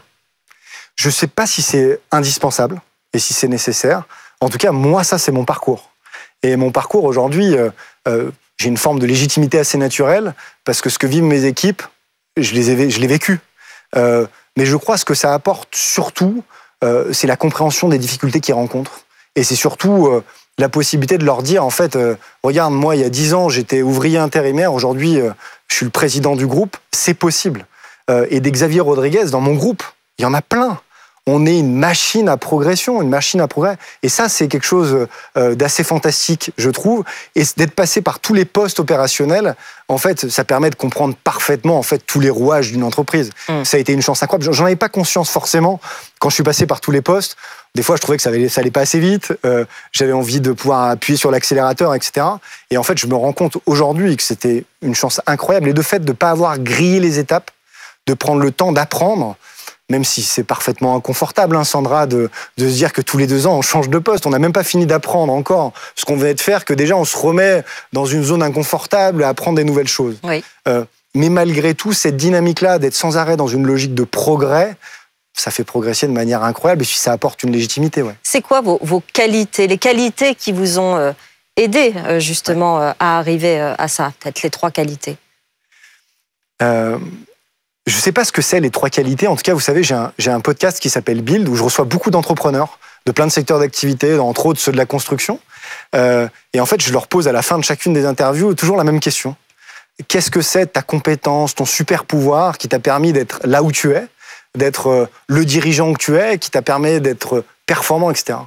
Je ne sais pas si c'est indispensable et si c'est nécessaire. En tout cas, moi, ça, c'est mon parcours. Et mon parcours, aujourd'hui, euh, euh, j'ai une forme de légitimité assez naturelle parce que ce que vivent mes équipes, je, les ai, je l'ai vécu. Euh, mais je crois que ce que ça apporte surtout, euh, c'est la compréhension des difficultés qu'ils rencontrent. Et c'est surtout euh, la possibilité de leur dire, en fait, euh, regarde, moi, il y a dix ans, j'étais ouvrier intérimaire. Aujourd'hui, euh, je suis le président du groupe. C'est possible. Euh, et des Xavier Rodriguez dans mon groupe, il y en a plein. On est une machine à progression, une machine à progrès. Et ça, c'est quelque chose d'assez fantastique, je trouve. Et d'être passé par tous les postes opérationnels, en fait, ça permet de comprendre parfaitement en fait tous les rouages d'une entreprise. Mmh. Ça a été une chance incroyable. J'en avais pas conscience forcément quand je suis passé par tous les postes. Des fois, je trouvais que ça allait, ça allait pas assez vite. Euh, j'avais envie de pouvoir appuyer sur l'accélérateur, et cetera. Et en fait, je me rends compte aujourd'hui que c'était une chance incroyable. Et de fait, de pas avoir grillé les étapes, de prendre le temps d'apprendre. Même si c'est parfaitement inconfortable, hein, Sandra, de, de se dire que tous les deux ans, on change de poste. On n'a même pas fini d'apprendre encore ce qu'on venait de faire, que déjà, on se remet dans une zone inconfortable à apprendre des nouvelles choses. Oui. Euh, mais malgré tout, cette dynamique-là, d'être sans arrêt dans une logique de progrès, ça fait progresser de manière incroyable et puis ça apporte une légitimité. Ouais. C'est quoi vos, vos qualités, les qualités qui vous ont euh, aidé euh, justement euh, à arriver euh, à ça, peut-être les trois qualités ? euh... je ne sais pas ce que c'est les trois qualités. En tout cas, vous savez, j'ai un, j'ai un podcast qui s'appelle Build, où je reçois beaucoup d'entrepreneurs de plein de secteurs d'activité, entre autres ceux de la construction. Euh, et en fait, je leur pose à la fin de chacune des interviews toujours la même question. Qu'est-ce que c'est ta compétence, ton super pouvoir qui t'a permis d'être là où tu es, d'être le dirigeant que tu es, qui t'a permis d'être performant, et cetera.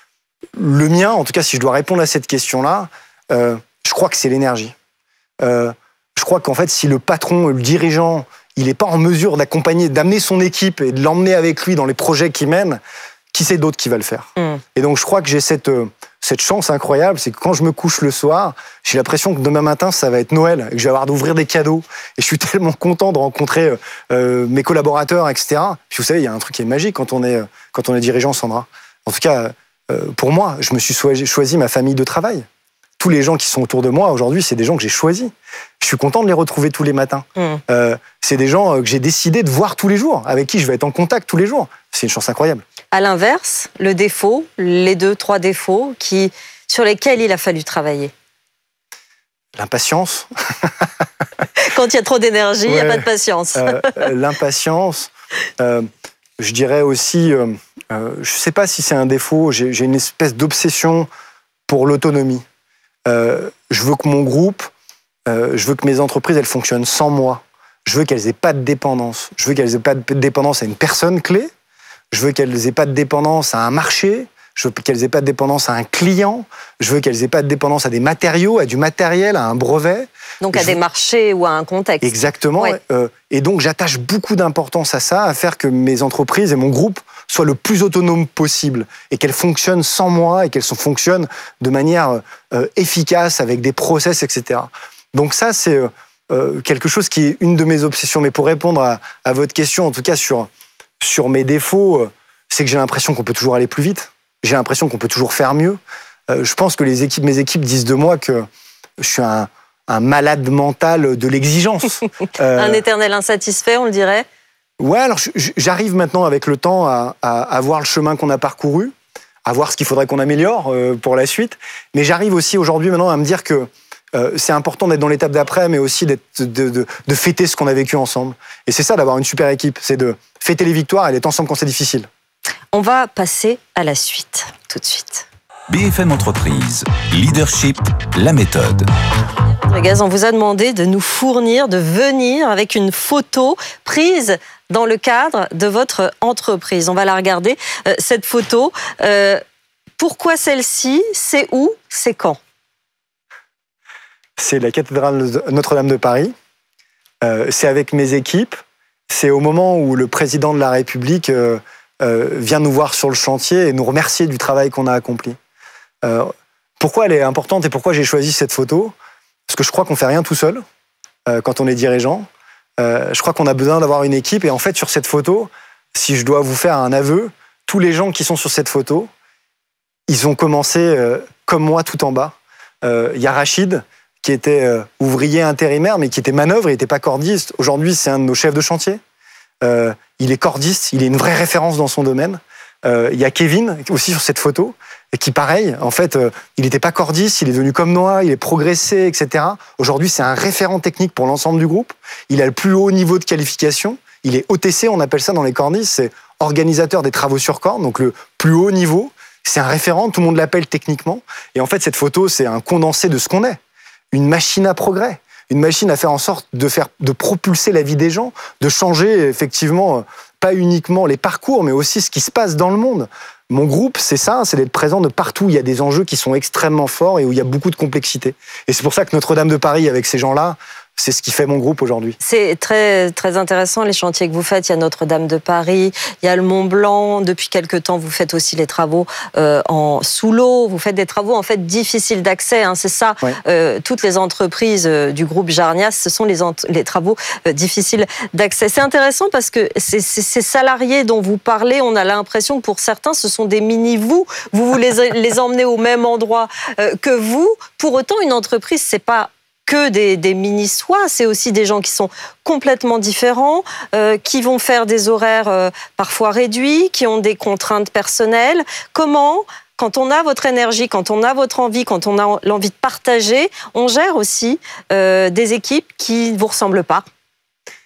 Le mien, en tout cas, si je dois répondre à cette question-là, euh, je crois que c'est l'énergie. Euh, je crois qu'en fait, si le patron, le dirigeant, il n'est pas en mesure d'accompagner, d'amener son équipe et de l'emmener avec lui dans les projets qu'il mène, qui c'est d'autre qui va le faire? mmh. Et donc, je crois que j'ai cette, euh, cette chance incroyable, c'est que quand je me couche le soir, j'ai l'impression que demain matin, ça va être Noël, et que je vais avoir d'ouvrir des cadeaux. Et je suis tellement content de rencontrer euh, mes collaborateurs, et cetera. Puis vous savez, il y a un truc qui est magique quand on est, quand on est dirigeant, Sandra. En tout cas, euh, pour moi, je me suis choisi ma famille de travail. Tous les gens qui sont autour de moi aujourd'hui, c'est des gens que j'ai choisis. Je suis content de les retrouver tous les matins. Mmh. Euh, c'est des gens que j'ai décidé de voir tous les jours, avec qui je vais être en contact tous les jours. C'est une chance incroyable. À l'inverse, le défaut, les deux, trois défauts qui, sur lesquels il a fallu travailler. L'impatience. Quand il y a trop d'énergie, il ouais, n'y a pas de patience. euh, l'impatience. Euh, je dirais aussi, euh, euh, je ne sais pas si c'est un défaut, j'ai, j'ai une espèce d'obsession pour l'autonomie. Euh, je veux que mon groupe, euh, je veux que mes entreprises, elles fonctionnent sans moi. Je veux qu'elles aient pas de dépendance. Je veux qu'elles aient pas de dépendance à une personne clé. Je veux qu'elles aient pas de dépendance à un marché. Je veux qu'elles aient pas de dépendance à un client. Je veux qu'elles aient pas de dépendance à des matériaux, à du matériel, à un brevet. Donc à je des veux... marchés ou à un contexte. Exactement. Ouais. Euh, et donc j'attache beaucoup d'importance à ça, à faire que mes entreprises et mon groupe soient le plus autonomes possible et qu'elles fonctionnent sans moi et qu'elles fonctionnent de manière euh, efficace avec des process, et cetera. Donc ça, c'est euh, quelque chose qui est une de mes obsessions. Mais pour répondre à, à votre question, en tout cas sur, sur mes défauts, euh, c'est que j'ai l'impression qu'on peut toujours aller plus vite. J'ai l'impression qu'on peut toujours faire mieux. Euh, je pense que les équipes, mes équipes disent de moi que je suis un, un malade mental de l'exigence. euh, un éternel insatisfait, on le dirait. Ouais, alors j'arrive maintenant avec le temps à, à, à voir le chemin qu'on a parcouru, à voir ce qu'il faudrait qu'on améliore euh, pour la suite. Mais j'arrive aussi aujourd'hui maintenant à me dire que euh, c'est important d'être dans l'étape d'après, mais aussi d'être, de, de, de fêter ce qu'on a vécu ensemble. Et c'est ça d'avoir une super équipe, c'est de fêter les victoires et d'être ensemble quand c'est difficile. On va passer à la suite, tout de suite. B F M Entreprise, Leadership, la méthode. Rodriguez, on vous a demandé de nous fournir, de venir avec une photo prise dans le cadre de votre entreprise. On va la regarder, euh, cette photo. Euh, pourquoi celle-ci? C'est où? C'est quand? C'est la cathédrale Notre-Dame de Paris. Euh, c'est avec mes équipes. C'est au moment où le président de la République euh, euh, vient nous voir sur le chantier et nous remercier du travail qu'on a accompli. Euh, pourquoi elle est importante et pourquoi j'ai choisi cette photo? Parce que je crois qu'on ne fait rien tout seul euh, quand on est dirigeant. Euh, je crois qu'on a besoin d'avoir une équipe. Et en fait, sur cette photo, si je dois vous faire un aveu, tous les gens qui sont sur cette photo, ils ont commencé euh, comme moi tout en bas. Il euh, y a Rachid, qui était euh, ouvrier intérimaire, mais qui était manœuvre, il n'était pas cordiste. Aujourd'hui, c'est un de nos chefs de chantier. Euh, il est cordiste, il est une vraie référence dans son domaine. Il euh, y a Kevin, aussi sur cette photo, et qui, pareil, en fait, euh, il n'était pas cordiste, il est devenu comme moi, il est progressé, et cetera. Aujourd'hui, c'est un référent technique pour l'ensemble du groupe. Il a le plus haut niveau de qualification. Il est O T C, on appelle ça dans les cordistes, c'est organisateur des travaux sur corde, donc le plus haut niveau. C'est un référent, tout le monde l'appelle techniquement. Et en fait, cette photo, c'est un condensé de ce qu'on est. Une machine à progrès. Une machine à faire en sorte de faire, de propulser la vie des gens, de changer effectivement pas uniquement les parcours, mais aussi ce qui se passe dans le monde. Mon groupe, c'est ça, c'est d'être présent de partout où il y a des enjeux qui sont extrêmement forts et où il y a beaucoup de complexité. Et c'est pour ça que Notre-Dame de Paris, avec ces gens-là, c'est ce qui fait mon groupe aujourd'hui. C'est très, très intéressant, les chantiers que vous faites. Il y a Notre-Dame de Paris, il y a le Mont Blanc. Depuis quelque temps, vous faites aussi les travaux euh, en, sous l'eau. Vous faites des travaux en fait difficiles d'accès. Hein, c'est ça. Ouais. Euh, toutes les entreprises euh, du groupe Jarnias, ce sont les, ent- les travaux euh, difficiles d'accès. C'est intéressant parce que c'est, c'est, ces salariés dont vous parlez, on a l'impression que pour certains, ce sont des mini-vous. Vous vous les, les emmenez au même endroit euh, que vous. Pour autant, une entreprise, c'est pas que des, des mini-soi, c'est aussi des gens qui sont complètement différents, euh, qui vont faire des horaires euh, parfois réduits, qui ont des contraintes personnelles. Comment, quand on a votre énergie, quand on a votre envie, quand on a l'envie de partager, on gère aussi euh, des équipes qui ne vous ressemblent pas?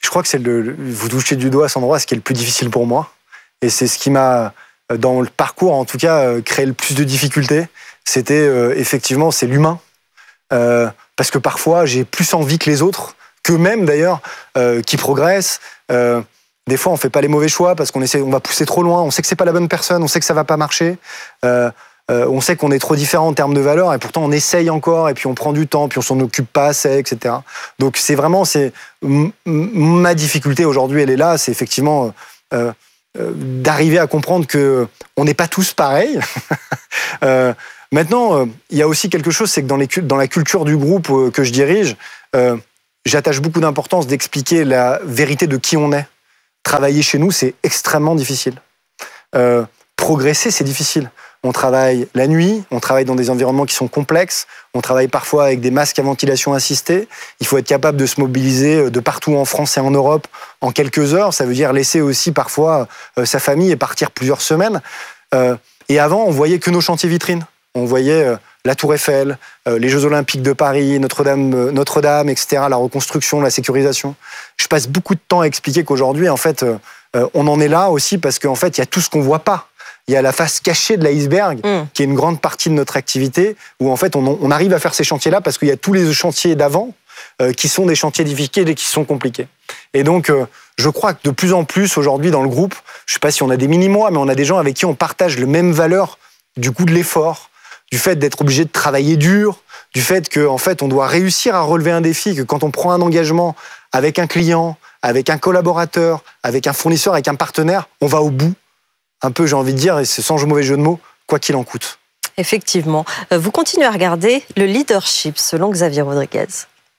je crois que c'est le, vous touchez du doigt à cet endroit, ce qui est le plus difficile pour moi. Et c'est ce qui m'a, dans le parcours en tout cas, créé le plus de difficultés. C'était euh, effectivement, c'est l'humain. Euh, parce que parfois, j'ai plus envie que les autres, qu'eux-mêmes d'ailleurs, euh, qui progressent. Euh, des fois, on fait pas les mauvais choix parce qu'on essaie, on va pousser trop loin. On sait que c'est pas la bonne personne, on sait que ça va pas marcher. Euh, euh, on sait qu'on est trop différent en termes de valeurs et pourtant on essaye encore et puis on prend du temps, puis on s'en occupe pas assez, et cetera. Donc c'est vraiment, c'est m- ma difficulté aujourd'hui, elle est là. C'est effectivement euh, euh, d'arriver à comprendre que on n'est pas tous pareils. euh, Maintenant, euh, il y a aussi quelque chose, c'est que dans, les, dans la culture du groupe euh, que je dirige, euh, j'attache beaucoup d'importance d'expliquer la vérité de qui on est. Travailler chez nous, c'est extrêmement difficile. Euh, progresser, c'est difficile. On travaille la nuit, on travaille dans des environnements qui sont complexes, on travaille parfois avec des masques à ventilation assistée. Il faut être capable de se mobiliser de partout en France et en Europe en quelques heures. Ça veut dire laisser aussi parfois euh, sa famille et partir plusieurs semaines. Euh, et avant, on voyait que nos chantiers vitrines. On voyait euh, la Tour Eiffel, euh, les Jeux Olympiques de Paris, Notre-Dame, euh, Notre-Dame, et cetera, la reconstruction, la sécurisation. Je passe beaucoup de temps à expliquer qu'aujourd'hui, en fait, euh, on en est là aussi parce qu'en fait, il y a tout ce qu'on voit pas. Il y a la face cachée de l'iceberg, mmh. qui est une grande partie de notre activité, où en fait, on, on arrive à faire ces chantiers-là parce qu'il y a tous les chantiers d'avant euh, qui sont des chantiers difficiles et qui sont compliqués. Et donc, euh, je crois que de plus en plus, aujourd'hui, dans le groupe, je sais pas si on a des mini-mois, mais on a des gens avec qui on partage le même valeur du coût de l'effort, du fait d'être obligé de travailler dur, du fait qu'en fait, on doit réussir à relever un défi, que quand on prend un engagement avec un client, avec un collaborateur, avec un fournisseur, avec un partenaire, on va au bout. Un peu, j'ai envie de dire, et c'est sans mauvais jeu de mots, quoi qu'il en coûte. Effectivement. Vous continuez à regarder le leadership, selon Xavier Rodriguez.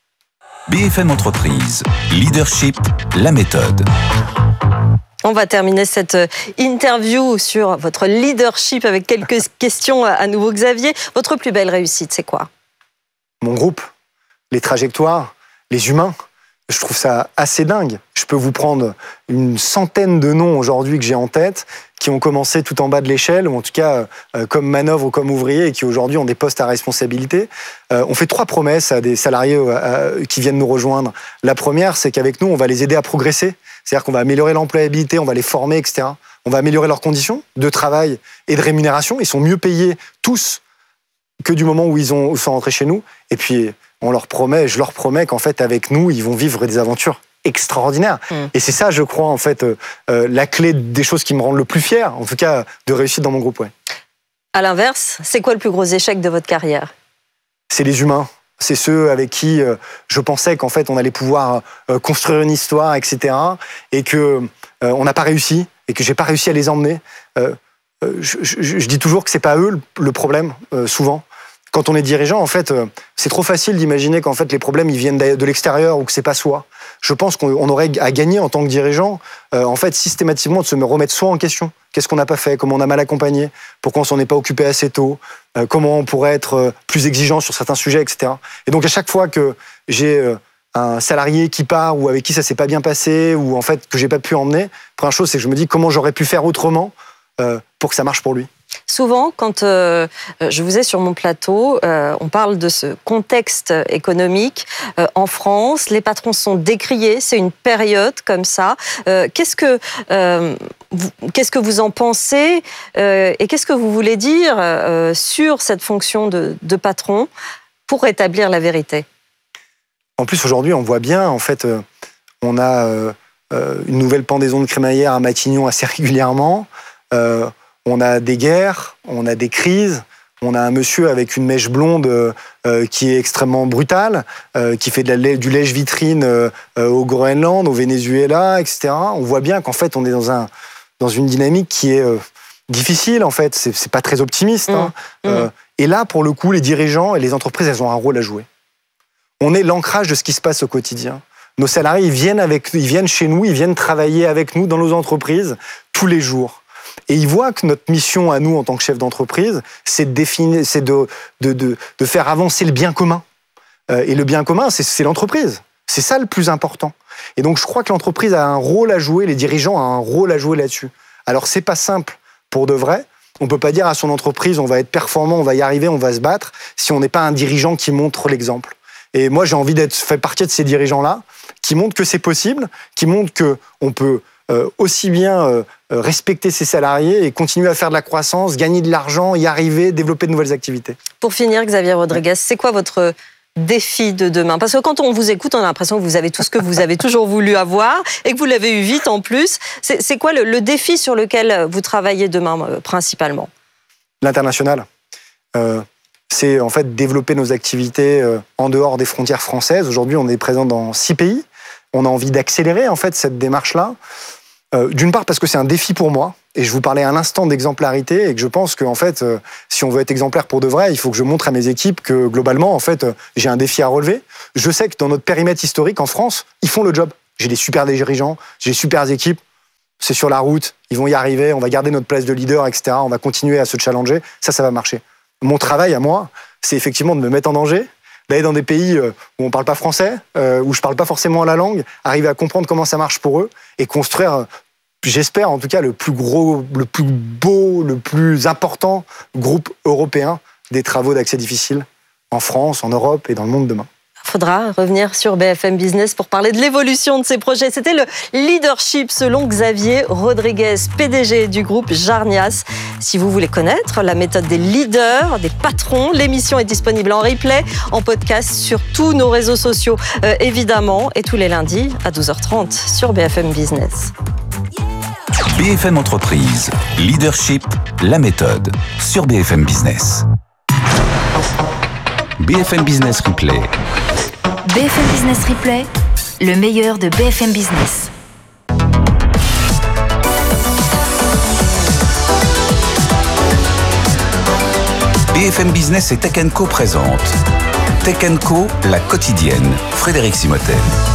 B F M Entreprise, leadership, la méthode. On va terminer cette interview sur votre leadership avec quelques questions à nouveau. Xavier, votre plus belle réussite, c'est quoi? Mon groupe, les trajectoires, les humains. Je trouve ça assez dingue. Je peux vous prendre une centaine de noms aujourd'hui que j'ai en tête, qui ont commencé tout en bas de l'échelle, ou en tout cas euh, comme manœuvre ou comme ouvriers, et qui aujourd'hui ont des postes à responsabilité. Euh, on fait trois promesses à des salariés euh, qui viennent nous rejoindre. La première, c'est qu'avec nous, on va les aider à progresser. C'est-à-dire qu'on va améliorer l'employabilité, on va les former, et cetera. On va améliorer leurs conditions de travail et de rémunération. Ils sont mieux payés tous que du moment où ils, ont, où ils sont rentrés chez nous. Et puis, on leur promet, je leur promets qu'en fait, avec nous, ils vont vivre des aventures extraordinaires. Mmh. Et c'est ça, je crois, en fait, euh, euh, la clé des choses qui me rendent le plus fier, en tout cas, de réussite dans mon groupe. Ouais. À l'inverse, c'est quoi le plus gros échec de votre carrière? C'est les humains. C'est ceux avec qui euh, je pensais qu'en fait, on allait pouvoir euh, construire une histoire, et cetera. Et que euh, on n'a pas réussi, et que j'ai pas réussi à les emmener. Euh, euh, je, je, je dis toujours que c'est pas eux le, le problème, euh, souvent. Quand on est dirigeant, en fait, c'est trop facile d'imaginer qu'en fait les problèmes ils viennent de l'extérieur ou que c'est pas soi. Je pense qu'on aurait à gagner en tant que dirigeant, euh, en fait, systématiquement de se remettre soi en question. Qu'est-ce qu'on n'a pas fait? Comment on a mal accompagné? Pourquoi on s'en est pas occupé assez tôt? euh, Comment on pourrait être plus exigeant sur certains sujets, et cetera. Et donc à chaque fois que j'ai euh, un salarié qui part ou avec qui ça s'est pas bien passé ou en fait que j'ai pas pu emmener, première chose c'est que je me dis comment j'aurais pu faire autrement euh, pour que ça marche pour lui. Souvent, quand euh, je vous ai sur mon plateau, euh, on parle de ce contexte économique euh, en France. Les patrons sont décriés, c'est une période comme ça. Euh, qu'est-ce que euh, vous, qu'est-ce que vous en pensez euh, et qu'est-ce que vous voulez dire euh, sur cette fonction de, de patron pour rétablir la vérité? En plus, aujourd'hui, on voit bien, en fait, euh, on a euh, une nouvelle pendaison de crémaillère à Matignon assez régulièrement. Euh, On a des guerres, on a des crises, on a un monsieur avec une mèche blonde euh, qui est extrêmement brutal, euh, qui fait de la, du lèche-vitrine euh, au Groenland, au Venezuela, et cetera. On voit bien qu'en fait, on est dans, un, dans une dynamique qui est euh, difficile, en fait. C'est, c'est pas très optimiste. Hein. Mmh. Euh, et là, pour le coup, les dirigeants et les entreprises, elles ont un rôle à jouer. On est l'ancrage de ce qui se passe au quotidien. Nos salariés, ils viennent, avec, ils viennent chez nous, ils viennent travailler avec nous dans nos entreprises tous les jours. Et ils voient que notre mission à nous, en tant que chef d'entreprise, c'est de définir, c'est de, de, de, de faire avancer le bien commun. Euh, et le bien commun, c'est, c'est l'entreprise. C'est ça le plus important. Et donc, je crois que l'entreprise a un rôle à jouer, les dirigeants ont un rôle à jouer là-dessus. Alors, c'est pas simple pour de vrai. On peut pas dire à son entreprise, on va être performant, on va y arriver, on va se battre, si on n'est pas un dirigeant qui montre l'exemple. Et moi, j'ai envie d'être fait partie de ces dirigeants-là qui montrent que c'est possible, qui montrent qu'on peut euh, aussi bien euh, respecter ses salariés et continuer à faire de la croissance, gagner de l'argent, y arriver, développer de nouvelles activités. Pour finir, Xavier Rodriguez, c'est quoi votre défi de demain? Parce que quand on vous écoute, on a l'impression que vous avez tout ce que vous avez toujours voulu avoir et que vous l'avez eu vite en plus. C'est, c'est quoi le, le défi sur lequel vous travaillez demain euh, principalement? L'international. Euh, c'est en fait développer nos activités euh, en dehors des frontières françaises. Aujourd'hui, on est présent dans six pays. On a envie d'accélérer en fait cette démarche-là. Euh, d'une part parce que c'est un défi pour moi, et je vous parlais à l'instant d'exemplarité, et que je pense que en fait, euh, si on veut être exemplaire pour de vrai, il faut que je montre à mes équipes que globalement, en fait, euh, j'ai un défi à relever. Je sais que dans notre périmètre historique en France, ils font le job. J'ai des super dirigeants, j'ai des super équipes. C'est sur la route, ils vont y arriver, on va garder notre place de leader, et cetera. On va continuer à se challenger. Ça, ça va marcher. Mon travail à moi, c'est effectivement de me mettre en danger, d'aller dans des pays où on ne parle pas français, où je ne parle pas forcément la langue, arriver à comprendre comment ça marche pour eux et construire, j'espère en tout cas, le plus gros, le plus beau, le plus important groupe européen des travaux d'accès difficile en France, en Europe et dans le monde demain. Il faudra revenir sur B F M Business pour parler de l'évolution de ces projets. C'était le leadership selon Xavier Rodriguez, P D G du groupe Jarnias. Si vous voulez connaître la méthode des leaders, des patrons, l'émission est disponible en replay, en podcast sur tous nos réseaux sociaux, euh, évidemment, et tous les lundis à douze heures trente sur B F M Business. B F M Entreprise, leadership, la méthode, sur B F M Business. B F M Business Replay. B F M Business Replay, le meilleur de B F M Business. B F M Business et Tech and Co présente Tech and Co, la quotidienne. Frédéric Simotel.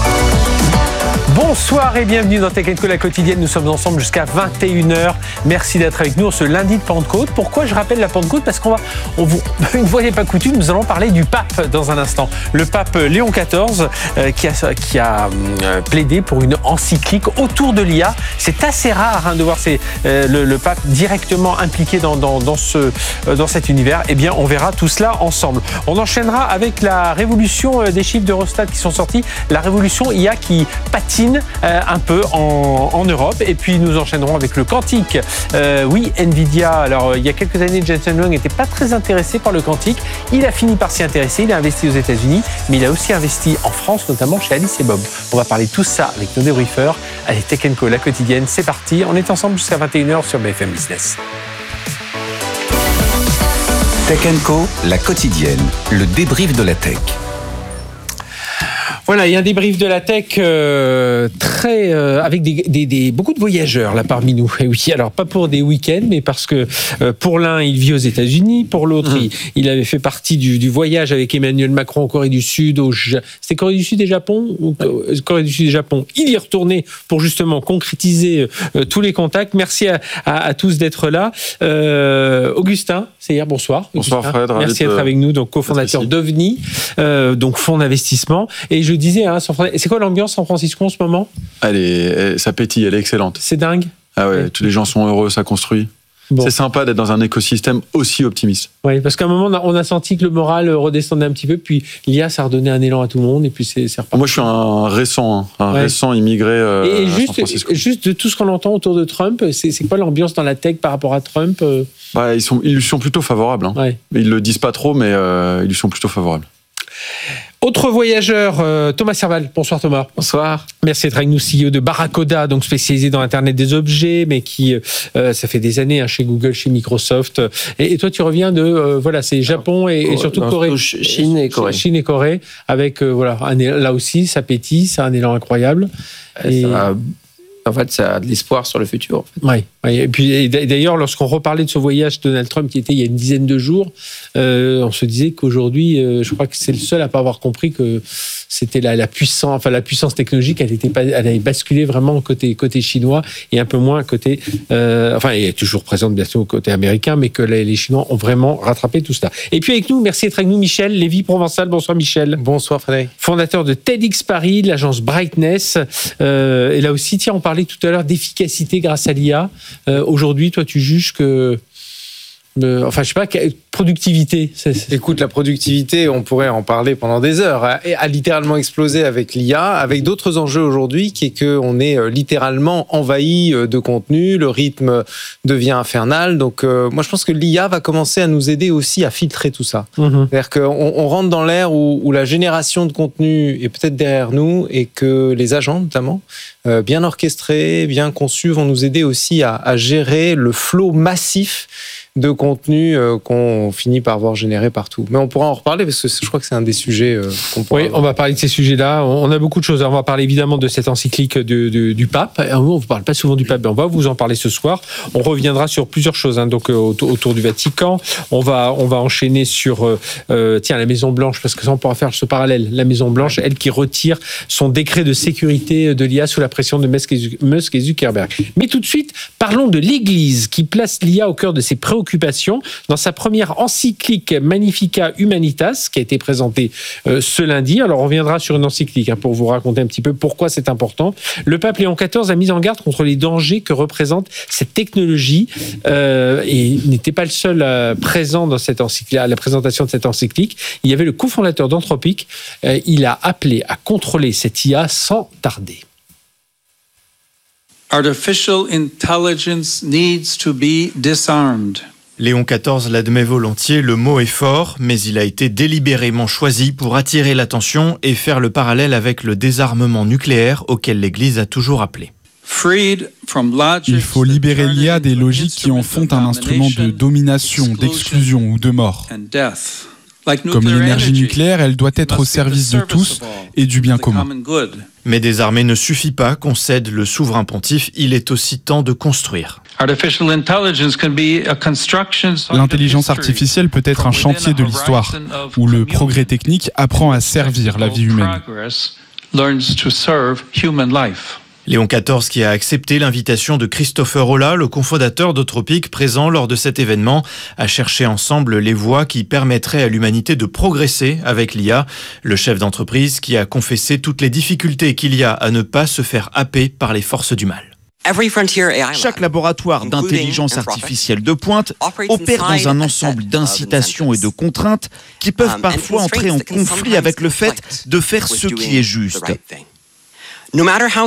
Bonsoir et bienvenue dans Tech and Co, la quotidienne. Nous sommes ensemble jusqu'à vingt et une heures. Merci d'être avec nous ce lundi de Pentecôte. Pourquoi je rappelle la Pentecôte? Parce qu'on va, on vous, une fois n'est pas coutume, nous allons parler du pape dans un instant. Le pape Léon quatorze euh, qui a, qui a euh, plaidé pour une encyclique autour de l'I A. C'est assez rare hein, de voir ces, euh, le, le pape directement impliqué dans, dans, dans, ce, euh, dans cet univers. Eh bien, on verra tout cela ensemble. On enchaînera avec la révolution des chiffres d'Eurostat qui sont sortis. La révolution I A qui patine Euh, un peu en, en Europe. Et puis nous enchaînerons avec le quantique. Euh, oui, Nvidia. Alors euh, il y a quelques années, Jensen Huang n'était pas très intéressé par le quantique. Il a fini par s'y intéresser. Il a investi aux États-Unis, mais il a aussi investi en France, notamment chez Alice et Bob. On va parler de tout ça avec nos débriefeurs. Allez, Tech and Co, la quotidienne, c'est parti. On est ensemble jusqu'à vingt et une heures sur B F M Business. Tech and Co, la quotidienne, le débrief de la tech. Voilà, il y a un débrief de la tech euh, très euh, avec des, des, des, beaucoup de voyageurs là parmi nous. Et oui, alors pas pour des week-ends, mais parce que euh, pour l'un, il vit aux États-Unis, pour l'autre, mmh. il, il avait fait partie du, du voyage avec Emmanuel Macron en Corée du Sud. Au, c'était Corée du Sud et Japon ou euh, Corée du Sud et Japon. Il y est retourné pour justement concrétiser euh, tous les contacts. Merci à, à, à tous d'être là. Euh, Augustin, c'est hier. Bonsoir. Bonsoir Augustin. Fred. Merci d'être avec nous. Donc cofondateur d'OVNI, euh, donc fonds d'investissement. Et je disais, hein, c'est quoi l'ambiance San Francisco en ce moment? Elle est, ça pétille, elle est excellente. C'est dingue. Ah ouais, ouais, tous les gens sont heureux, ça construit. Bon. C'est sympa d'être dans un écosystème aussi optimiste. Oui, parce qu'à un moment, on a, on a senti que le moral redescendait un petit peu, puis l'I A, ça a redonné un élan à tout le monde, et puis c'est, c'est reparti. Moi, je suis un récent, un ouais. récent immigré euh, et juste, à San Francisco. Juste de tout ce qu'on entend autour de Trump, c'est, c'est quoi l'ambiance dans la tech par rapport à Trump? bah, ils, sont, ils lui sont plutôt favorables. Hein. Ouais. Ils le disent pas trop, mais euh, ils lui sont plutôt favorables. Autre voyageur, euh, Thomas Serval. Bonsoir Thomas. Bonsoir. Merci d'être avec nous, C E O de Barracoda, donc spécialisé dans l'Internet des objets, mais qui, euh, ça fait des années hein, chez Google, chez Microsoft. Et, et toi, tu reviens de, euh, voilà, c'est Japon et, et surtout non, Corée. Chine et Corée. Chine et Corée, avec, euh, voilà, un, là aussi, ça pétille, c'est un élan incroyable. Et... Ça a... En fait, ça a de l'espoir sur le futur. En fait. Oui. Oui. Et puis, et d'ailleurs, lorsqu'on reparlait de ce voyage de Donald Trump qui était il y a une dizaine de jours, euh, on se disait qu'aujourd'hui, euh, je crois que c'est le seul à pas avoir compris que c'était la, la puissance, enfin la puissance technologique, elle était pas, elle avait basculé vraiment côté côté chinois et un peu moins côté, euh, enfin, elle est toujours présente bien sûr au côté américain, mais que les, les Chinois ont vraiment rattrapé tout cela. Et puis avec nous, merci d'être avec nous, Michel Lévy-Provençal. Bonsoir Michel. Bonsoir Frédéric. Fondateur de TEDx Paris, de l'agence Brightness. Euh, et là aussi, tiens, on parlait tout à l'heure d'efficacité grâce à l'I A. Euh, aujourd'hui, toi, tu juges que Euh, enfin, je sais pas, productivité. C'est, c'est... Écoute, la productivité, on pourrait en parler pendant des heures. A, a littéralement explosé avec l'I A, avec d'autres enjeux aujourd'hui, qui est qu'on est littéralement envahi de contenu, le rythme devient infernal. Donc, euh, moi, je pense que l'I A va commencer à nous aider aussi à filtrer tout ça. Mmh. C'est-à-dire qu'on on rentre dans l'ère où, où la génération de contenu est peut-être derrière nous et que les agents, notamment, euh, bien orchestrés, bien conçus, vont nous aider aussi à, à gérer le flot massif de contenu euh, qu'on finit par voir générer partout. Mais on pourra en reparler parce que je crois que c'est un des sujets euh, qu'on pourra... Oui, avoir. On va parler de ces sujets-là. On a beaucoup de choses. On va parler évidemment de cette encyclique de, de, du pape. On ne parle pas souvent du pape, mais on va vous en parler ce soir. On reviendra sur plusieurs choses, hein, donc euh, autour, autour du Vatican. On va, on va enchaîner sur euh, euh, tiens, la Maison-Blanche, parce que ça, on pourra faire ce parallèle. La Maison-Blanche, elle qui retire son décret de sécurité de l'I A sous la pression de Musk et Zuckerberg. Mais tout de suite, parlons de l'Église qui place l'I A au cœur de ses préoccupations dans sa première encyclique Magnificat Humanitas, qui a été présentée euh, ce lundi. Alors, on reviendra sur une encyclique hein, pour vous raconter un petit peu pourquoi c'est important. Le pape Léon quatorze a mis en garde contre les dangers que représente cette technologie euh, et il n'était pas le seul euh, présent dans cette encyclique, à la présentation de cette encyclique. Il y avait le cofondateur d'Anthropic. Euh, il a appelé à contrôler cette I A sans tarder. Artificial intelligence needs to be disarmed. Léon quatorze l'admet volontiers, le mot est fort, mais il a été délibérément choisi pour attirer l'attention et faire le parallèle avec le désarmement nucléaire auquel l'Église a toujours appelé. Il faut libérer l'I A des logiques qui en font un instrument de domination, d'exclusion ou de mort. Comme l'énergie nucléaire, elle doit être au service de tous et du bien commun. Mais désarmer ne suffit pas, concède le souverain pontife, il est aussi temps de construire. L'intelligence artificielle peut être un chantier de l'histoire, où le progrès technique apprend à servir la vie humaine. Léon quatorze qui a accepté l'invitation de Christopher Olah, le cofondateur d'Anthropic, présent lors de cet événement, à chercher ensemble les voies qui permettraient à l'humanité de progresser avec l'I A. Le chef d'entreprise qui a confessé toutes les difficultés qu'il y a à ne pas se faire happer par les forces du mal. Chaque laboratoire d'intelligence artificielle de pointe opère dans un ensemble d'incitations et de contraintes qui peuvent parfois entrer en conflit avec le fait de faire ce qui est juste. Nous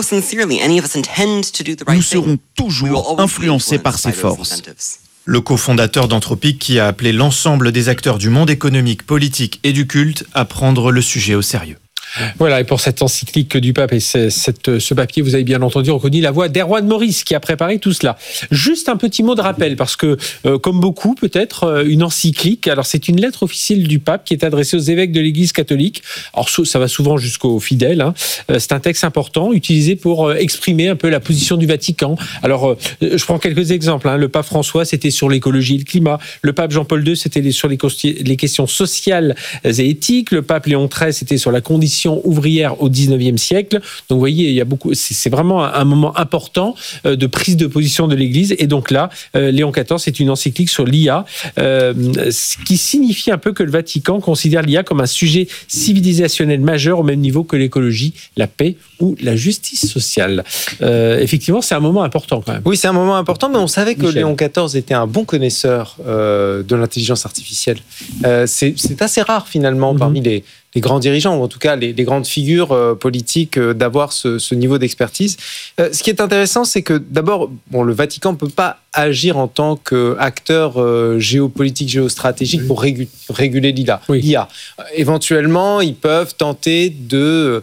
serons toujours influencés par ces forces. Le cofondateur d'Anthropic qui a appelé l'ensemble des acteurs du monde économique, politique et du culte à prendre le sujet au sérieux. Voilà, et pour cette encyclique du pape et ce, cette, ce papier, vous avez bien entendu reconnu la voix d'Erwan Maurice qui a préparé tout cela. Juste un petit mot de rappel, parce que, euh, comme beaucoup, peut-être, euh, une encyclique, alors c'est une lettre officielle du pape qui est adressée aux évêques de l'Église catholique. Alors ça va souvent jusqu'aux fidèles. Hein. Euh, c'est un texte important, utilisé pour euh, exprimer un peu la position du Vatican. Alors, euh, je prends quelques exemples. Hein. Le pape François, c'était sur l'écologie et le climat. Le pape Jean-Paul deux, c'était sur les, les questions sociales et éthiques. Le pape Léon treize, c'était sur la condition ouvrière au dix-neuvième siècle. Donc, vous voyez, il y a beaucoup. C'est, c'est vraiment un, un moment important euh, de prise de position de l'Église. Et donc là, euh, Léon quatorze, c'est une encyclique sur l'I A, euh, ce qui signifie un peu que le Vatican considère l'I A comme un sujet civilisationnel majeur au même niveau que l'écologie, la paix ou la justice sociale. Euh, effectivement, c'est un moment important quand même. Oui, c'est un moment important, mais on savait que Michel. Léon quatorze était un bon connaisseur euh, de l'intelligence artificielle. Euh, c'est, c'est assez rare finalement mm-hmm. parmi les les grands dirigeants, ou en tout cas les, les grandes figures euh, politiques, euh, d'avoir ce, ce niveau d'expertise. Euh, ce qui est intéressant, c'est que d'abord, bon, le Vatican ne peut pas agir en tant qu'acteur euh, géopolitique, géostratégique oui. pour régu- réguler l'I A. Oui. l'I A. Euh, éventuellement, ils peuvent tenter de,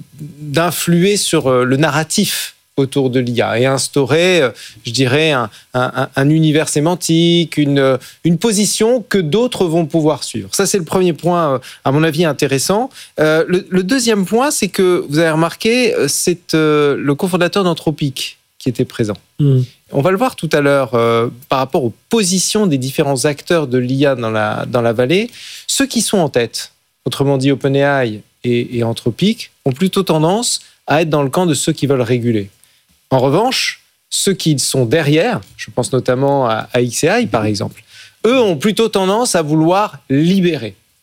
d'influer sur euh, le narratif autour de l'I A et instaurer, je dirais, un, un, un univers sémantique, une, une position que d'autres vont pouvoir suivre. Ça, c'est le premier point, à mon avis, intéressant. Euh, le, le deuxième point, c'est que, vous avez remarqué, c'est euh, le cofondateur d'Anthropic qui était présent. Mmh. On va le voir tout à l'heure, euh, par rapport aux positions des différents acteurs de l'I A dans la, dans la vallée. Ceux qui sont en tête, autrement dit OpenAI et, et Anthropic, ont plutôt tendance à être dans le camp de ceux qui veulent réguler. En revanche, ceux qui sont derrière, je pense notamment à, à X A I par exemple, eux ont plutôt tendance à vouloir libérer.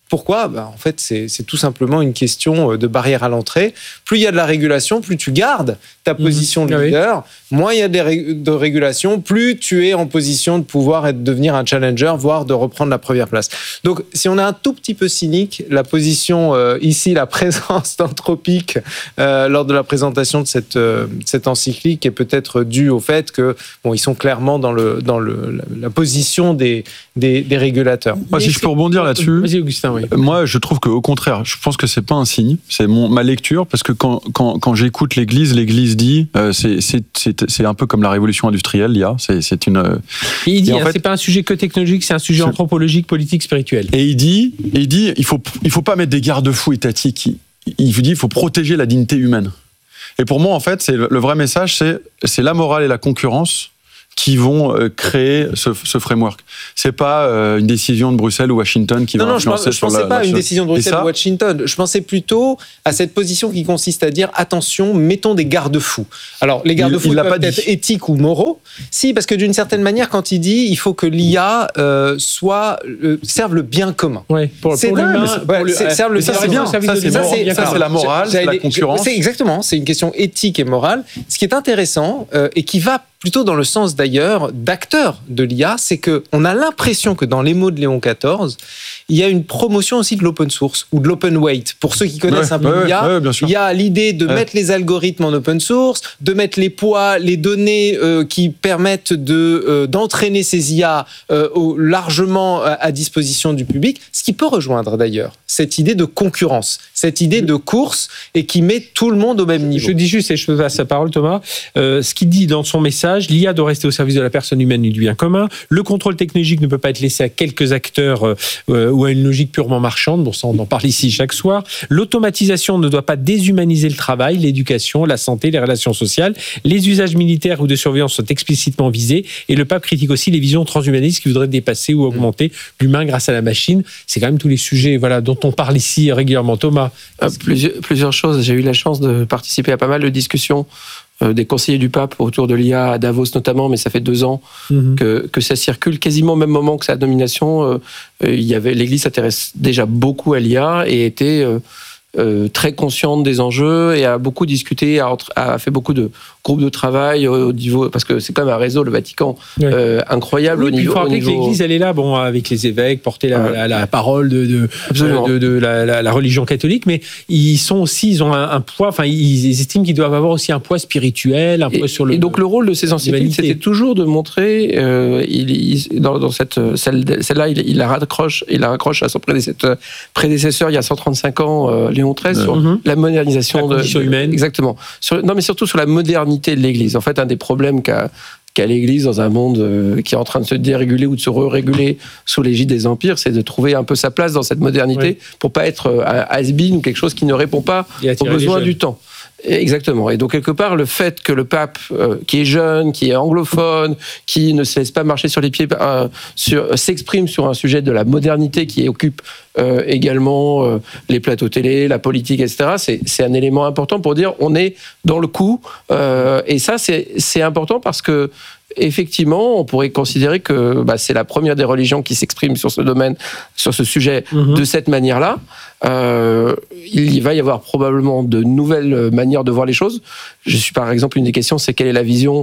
Pourquoi ? Ben, en fait, c'est, c'est tout simplement une question de barrière à l'entrée. Plus il y a de la régulation, plus tu gardes ta position de leader. Moins il y a de, ré- de régulation, plus tu es en position de pouvoir être, devenir un challenger, voire de reprendre la première place. Donc, si on est un tout petit peu cynique, la position euh, ici, la présence d'Anthropic euh, lors de la présentation de cette, euh, cette encyclique est peut-être due au fait que bon, ils sont clairement dans, le, dans le, la, la position des, des, des régulateurs. Moi, si je peux rebondir là-dessus. Vas-y, Augustin. Oui. Moi, je trouve qu'au contraire, je pense que c'est pas un signe, c'est mon, ma lecture, parce que quand, quand, quand j'écoute l'Église, l'Église dit, euh, c'est, c'est, c'est, c'est un peu comme la révolution industrielle, l'I A, c'est, c'est une... Euh, il dit, en hein, fait, c'est pas un sujet que technologique, c'est un sujet c'est... anthropologique, politique, spirituel. Et il dit, et il dit, il faut, il faut pas mettre des garde-fous étatiques, il, il vous dit, il faut protéger la dignité humaine. Et pour moi, en fait, c'est le vrai message, c'est, c'est la morale et la concurrence qui vont euh, créer ce, ce framework. C'est pas euh, une décision de Bruxelles ou Washington qui non, va non, influencer je pense, sur je pensais la, pas la à une chose. décision de Bruxelles ou Washington. Je pensais plutôt à cette position qui consiste à dire attention, mettons des garde-fous. Alors les garde-fous il, il peuvent être éthiques ou moraux. Si, parce que d'une certaine manière, quand il dit il faut que l'I A euh, soit euh, serve le bien commun. Oui, pour, c'est pour l'humain, ouais, le, c'est, serve le ça, bien c'est bien. Ça, ça, c'est, ça, c'est, ça, c'est la morale, c'est la concurrence. C'est exactement. C'est une question éthique et morale. Ce qui est intéressant euh, et qui va plutôt dans le sens d'ailleurs d'acteurs de l'I A, c'est qu'on a l'impression que dans les mots de Léon quatorze, il y a une promotion aussi de l'open source ou de l'open weight. Pour ceux qui connaissent ouais, un peu ouais, l'I A, ouais, il y a l'idée de ouais. mettre les algorithmes en open source, de mettre les poids, les données euh, qui permettent de, euh, d'entraîner ces I A euh, au, largement à, à disposition du public, ce qui peut rejoindre d'ailleurs cette idée de concurrence, cette idée de course et qui met tout le monde au même niveau. Je dis juste, et je te passe la parole Thomas, euh, ce qu'il dit dans son message, l'I A doit rester au service de la personne humaine et du bien commun, le contrôle technologique ne peut pas être laissé à quelques acteurs euh, ou à une logique purement marchande, bon ça on en parle ici chaque soir, l'automatisation ne doit pas déshumaniser le travail, l'éducation, la santé, les relations sociales, les usages militaires ou de surveillance sont explicitement visés et le pape critique aussi les visions transhumanistes qui voudraient dépasser ou augmenter l'humain grâce à la machine. C'est quand même tous les sujets voilà, dont on parle ici régulièrement. Thomas. euh, plusieurs, plusieurs choses, j'ai eu la chance de participer à pas mal de discussions Euh, des conseillers du pape autour de l'I A à Davos notamment, mais ça fait deux ans mmh. que, que ça circule. Quasiment au même moment que sa nomination, euh, euh, il y avait, l'Église s'intéresse déjà beaucoup à l'I A et était euh, euh, très consciente des enjeux et a beaucoup discuté, a, a fait beaucoup de groupes de travail au niveau, parce que c'est quand même un réseau, le Vatican, ouais. euh, incroyable oui, au niveau. Il faut rappeler niveau... que l'Église, elle est là, bon, avec les évêques, porter la, ouais. la, la parole de, de, de, de, de la, la, la religion catholique, mais ils sont aussi, ils ont un, un poids, enfin, ils, ils estiment qu'ils doivent avoir aussi un poids spirituel, un et, poids sur le. Et donc le rôle de ces encycliques, c'était toujours de montrer, euh, il, il, dans, dans cette celle, celle-là, il, il la raccroche, il la raccroche à son prédécesseur, prédécesseur il y a cent trente-cinq ans, euh, Léon treize, ouais. sur mm-hmm. la modernisation la condition de, humaine. Exactement. Sur, non, mais surtout sur la modernité de l'Église. En fait, un des problèmes qu'a, qu'a l'Église dans un monde euh, qui est en train de se déréguler ou de se re-réguler sous l'égide des empires, c'est de trouver un peu sa place dans cette modernité oui. pour pas être un has-been ou quelque chose qui ne répond pas aux besoins du temps. Exactement. Et donc, quelque part, le fait que le pape, euh, qui est jeune, qui est anglophone, qui ne se laisse pas marcher sur les pieds, euh, sur, s'exprime sur un sujet de la modernité qui occupe euh, également euh, les plateaux télé, la politique, et cetera, c'est, c'est un élément important pour dire on est dans le coup. Euh, et ça, c'est, c'est important parce que effectivement, on pourrait considérer que bah, c'est la première des religions qui s'exprime sur ce domaine, sur ce sujet mmh. de cette manière-là. Euh, il va y avoir probablement de nouvelles manières de voir les choses. Je suis par exemple, une des questions, c'est quelle est la vision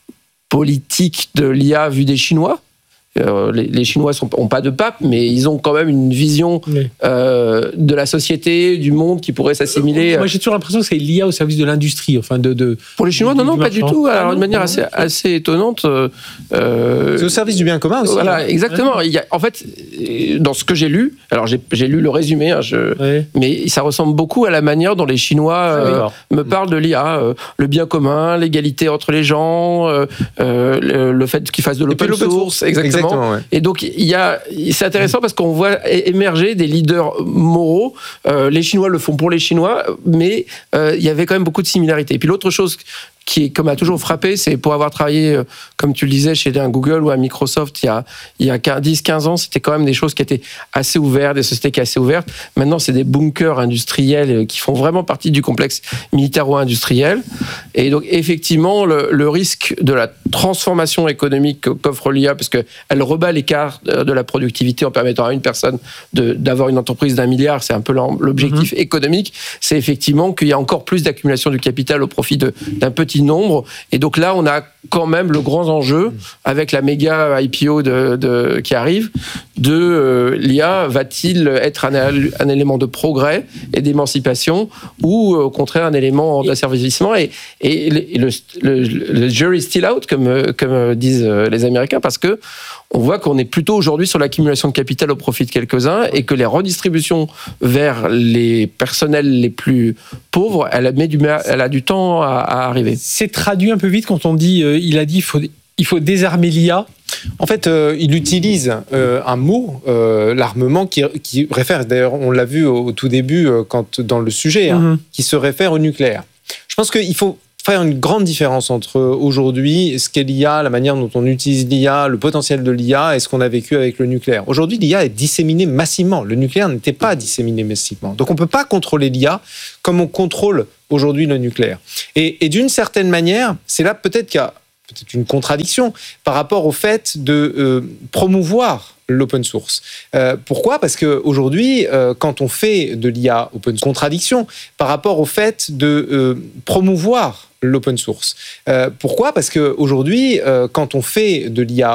politique de l'I A vue des Chinois ? Euh, les, les Chinois n'ont pas de pape, mais ils ont quand même une vision oui. euh, de la société, du monde qui pourrait s'assimiler. Euh, moi, j'ai toujours l'impression que c'est l'I A au service de l'industrie. Enfin, de, de, Pour les Chinois, du, non, non, du pas du tout. Alors, d'une manière assez, assez étonnante. Euh, c'est au service du bien commun aussi. Voilà, hein. exactement. Il y a, en fait, dans ce que j'ai lu, alors j'ai, j'ai lu le résumé, hein, je, oui. mais ça ressemble beaucoup à la manière dont les Chinois euh, me parlent de l'I A. Euh, le bien commun, l'égalité entre les gens, euh, euh, le, le fait qu'ils fassent de l'open source, source. Exactement. exactement ouais. Et donc, il y a, c'est intéressant parce qu'on voit émerger des leaders moraux. Euh, les Chinois le font pour les Chinois, mais euh, il y avait quand même beaucoup de similarités. Et puis l'autre chose qui, comme a toujours frappé, c'est pour avoir travaillé, comme tu le disais, chez un Google ou un Microsoft il y a, il y a dix quinze ans, c'était quand même des choses qui étaient assez ouvertes, des sociétés qui étaient assez ouvertes. Maintenant, c'est des bunkers industriels qui font vraiment partie du complexe militaro-industriel. Et donc, effectivement, le, le risque de la transformation économique qu'offre l'I A, parce qu'elle rebat l'écart de la productivité en permettant à une personne de, d'avoir une entreprise d'un milliard, c'est un peu l'objectif mmh. économique, c'est effectivement qu'il y a encore plus d'accumulation du capital au profit de, d'un petit nombre. Et donc là, on a quand même le grand enjeu, avec la méga I P O de, de, qui arrive, de euh, l'I A va-t-il être un, un élément de progrès et d'émancipation, ou au contraire un élément d'asservissement, et, et, et le, le, le jury still out, comme, comme disent les Américains, parce que on voit qu'on est plutôt aujourd'hui sur l'accumulation de capital au profit de quelques-uns, et que les redistributions vers les personnels les plus pauvres, elle a, met du, elle a du temps à, à arriver. C'est traduit un peu vite quand on dit, euh, il a dit, il faut, il faut désarmer l'I A. En fait, euh, il utilise euh, un mot, euh, l'armement, qui, qui réfère, d'ailleurs, on l'a vu au, au tout début, euh, quand, dans le sujet, hein, mm-hmm. qui se réfère au nucléaire. Je pense qu'il faut faire une grande différence entre aujourd'hui ce qu'est l'I A, la manière dont on utilise l'I A, le potentiel de l'I A et ce qu'on a vécu avec le nucléaire. Aujourd'hui, l'I A est disséminée massivement. Le nucléaire n'était pas disséminé massivement. Donc on ne peut pas contrôler l'I A comme on contrôle aujourd'hui le nucléaire. Et, et d'une certaine manière, c'est là peut-être qu'il y a peut-être une contradiction par rapport au fait de euh, promouvoir l'open source. Euh, pourquoi ? Parce qu'aujourd'hui, euh, quand on fait de l'I A open source, contradiction par rapport au fait de euh, promouvoir l'open source. Euh, pourquoi ? Parce qu'aujourd'hui, euh, quand on fait de l'I A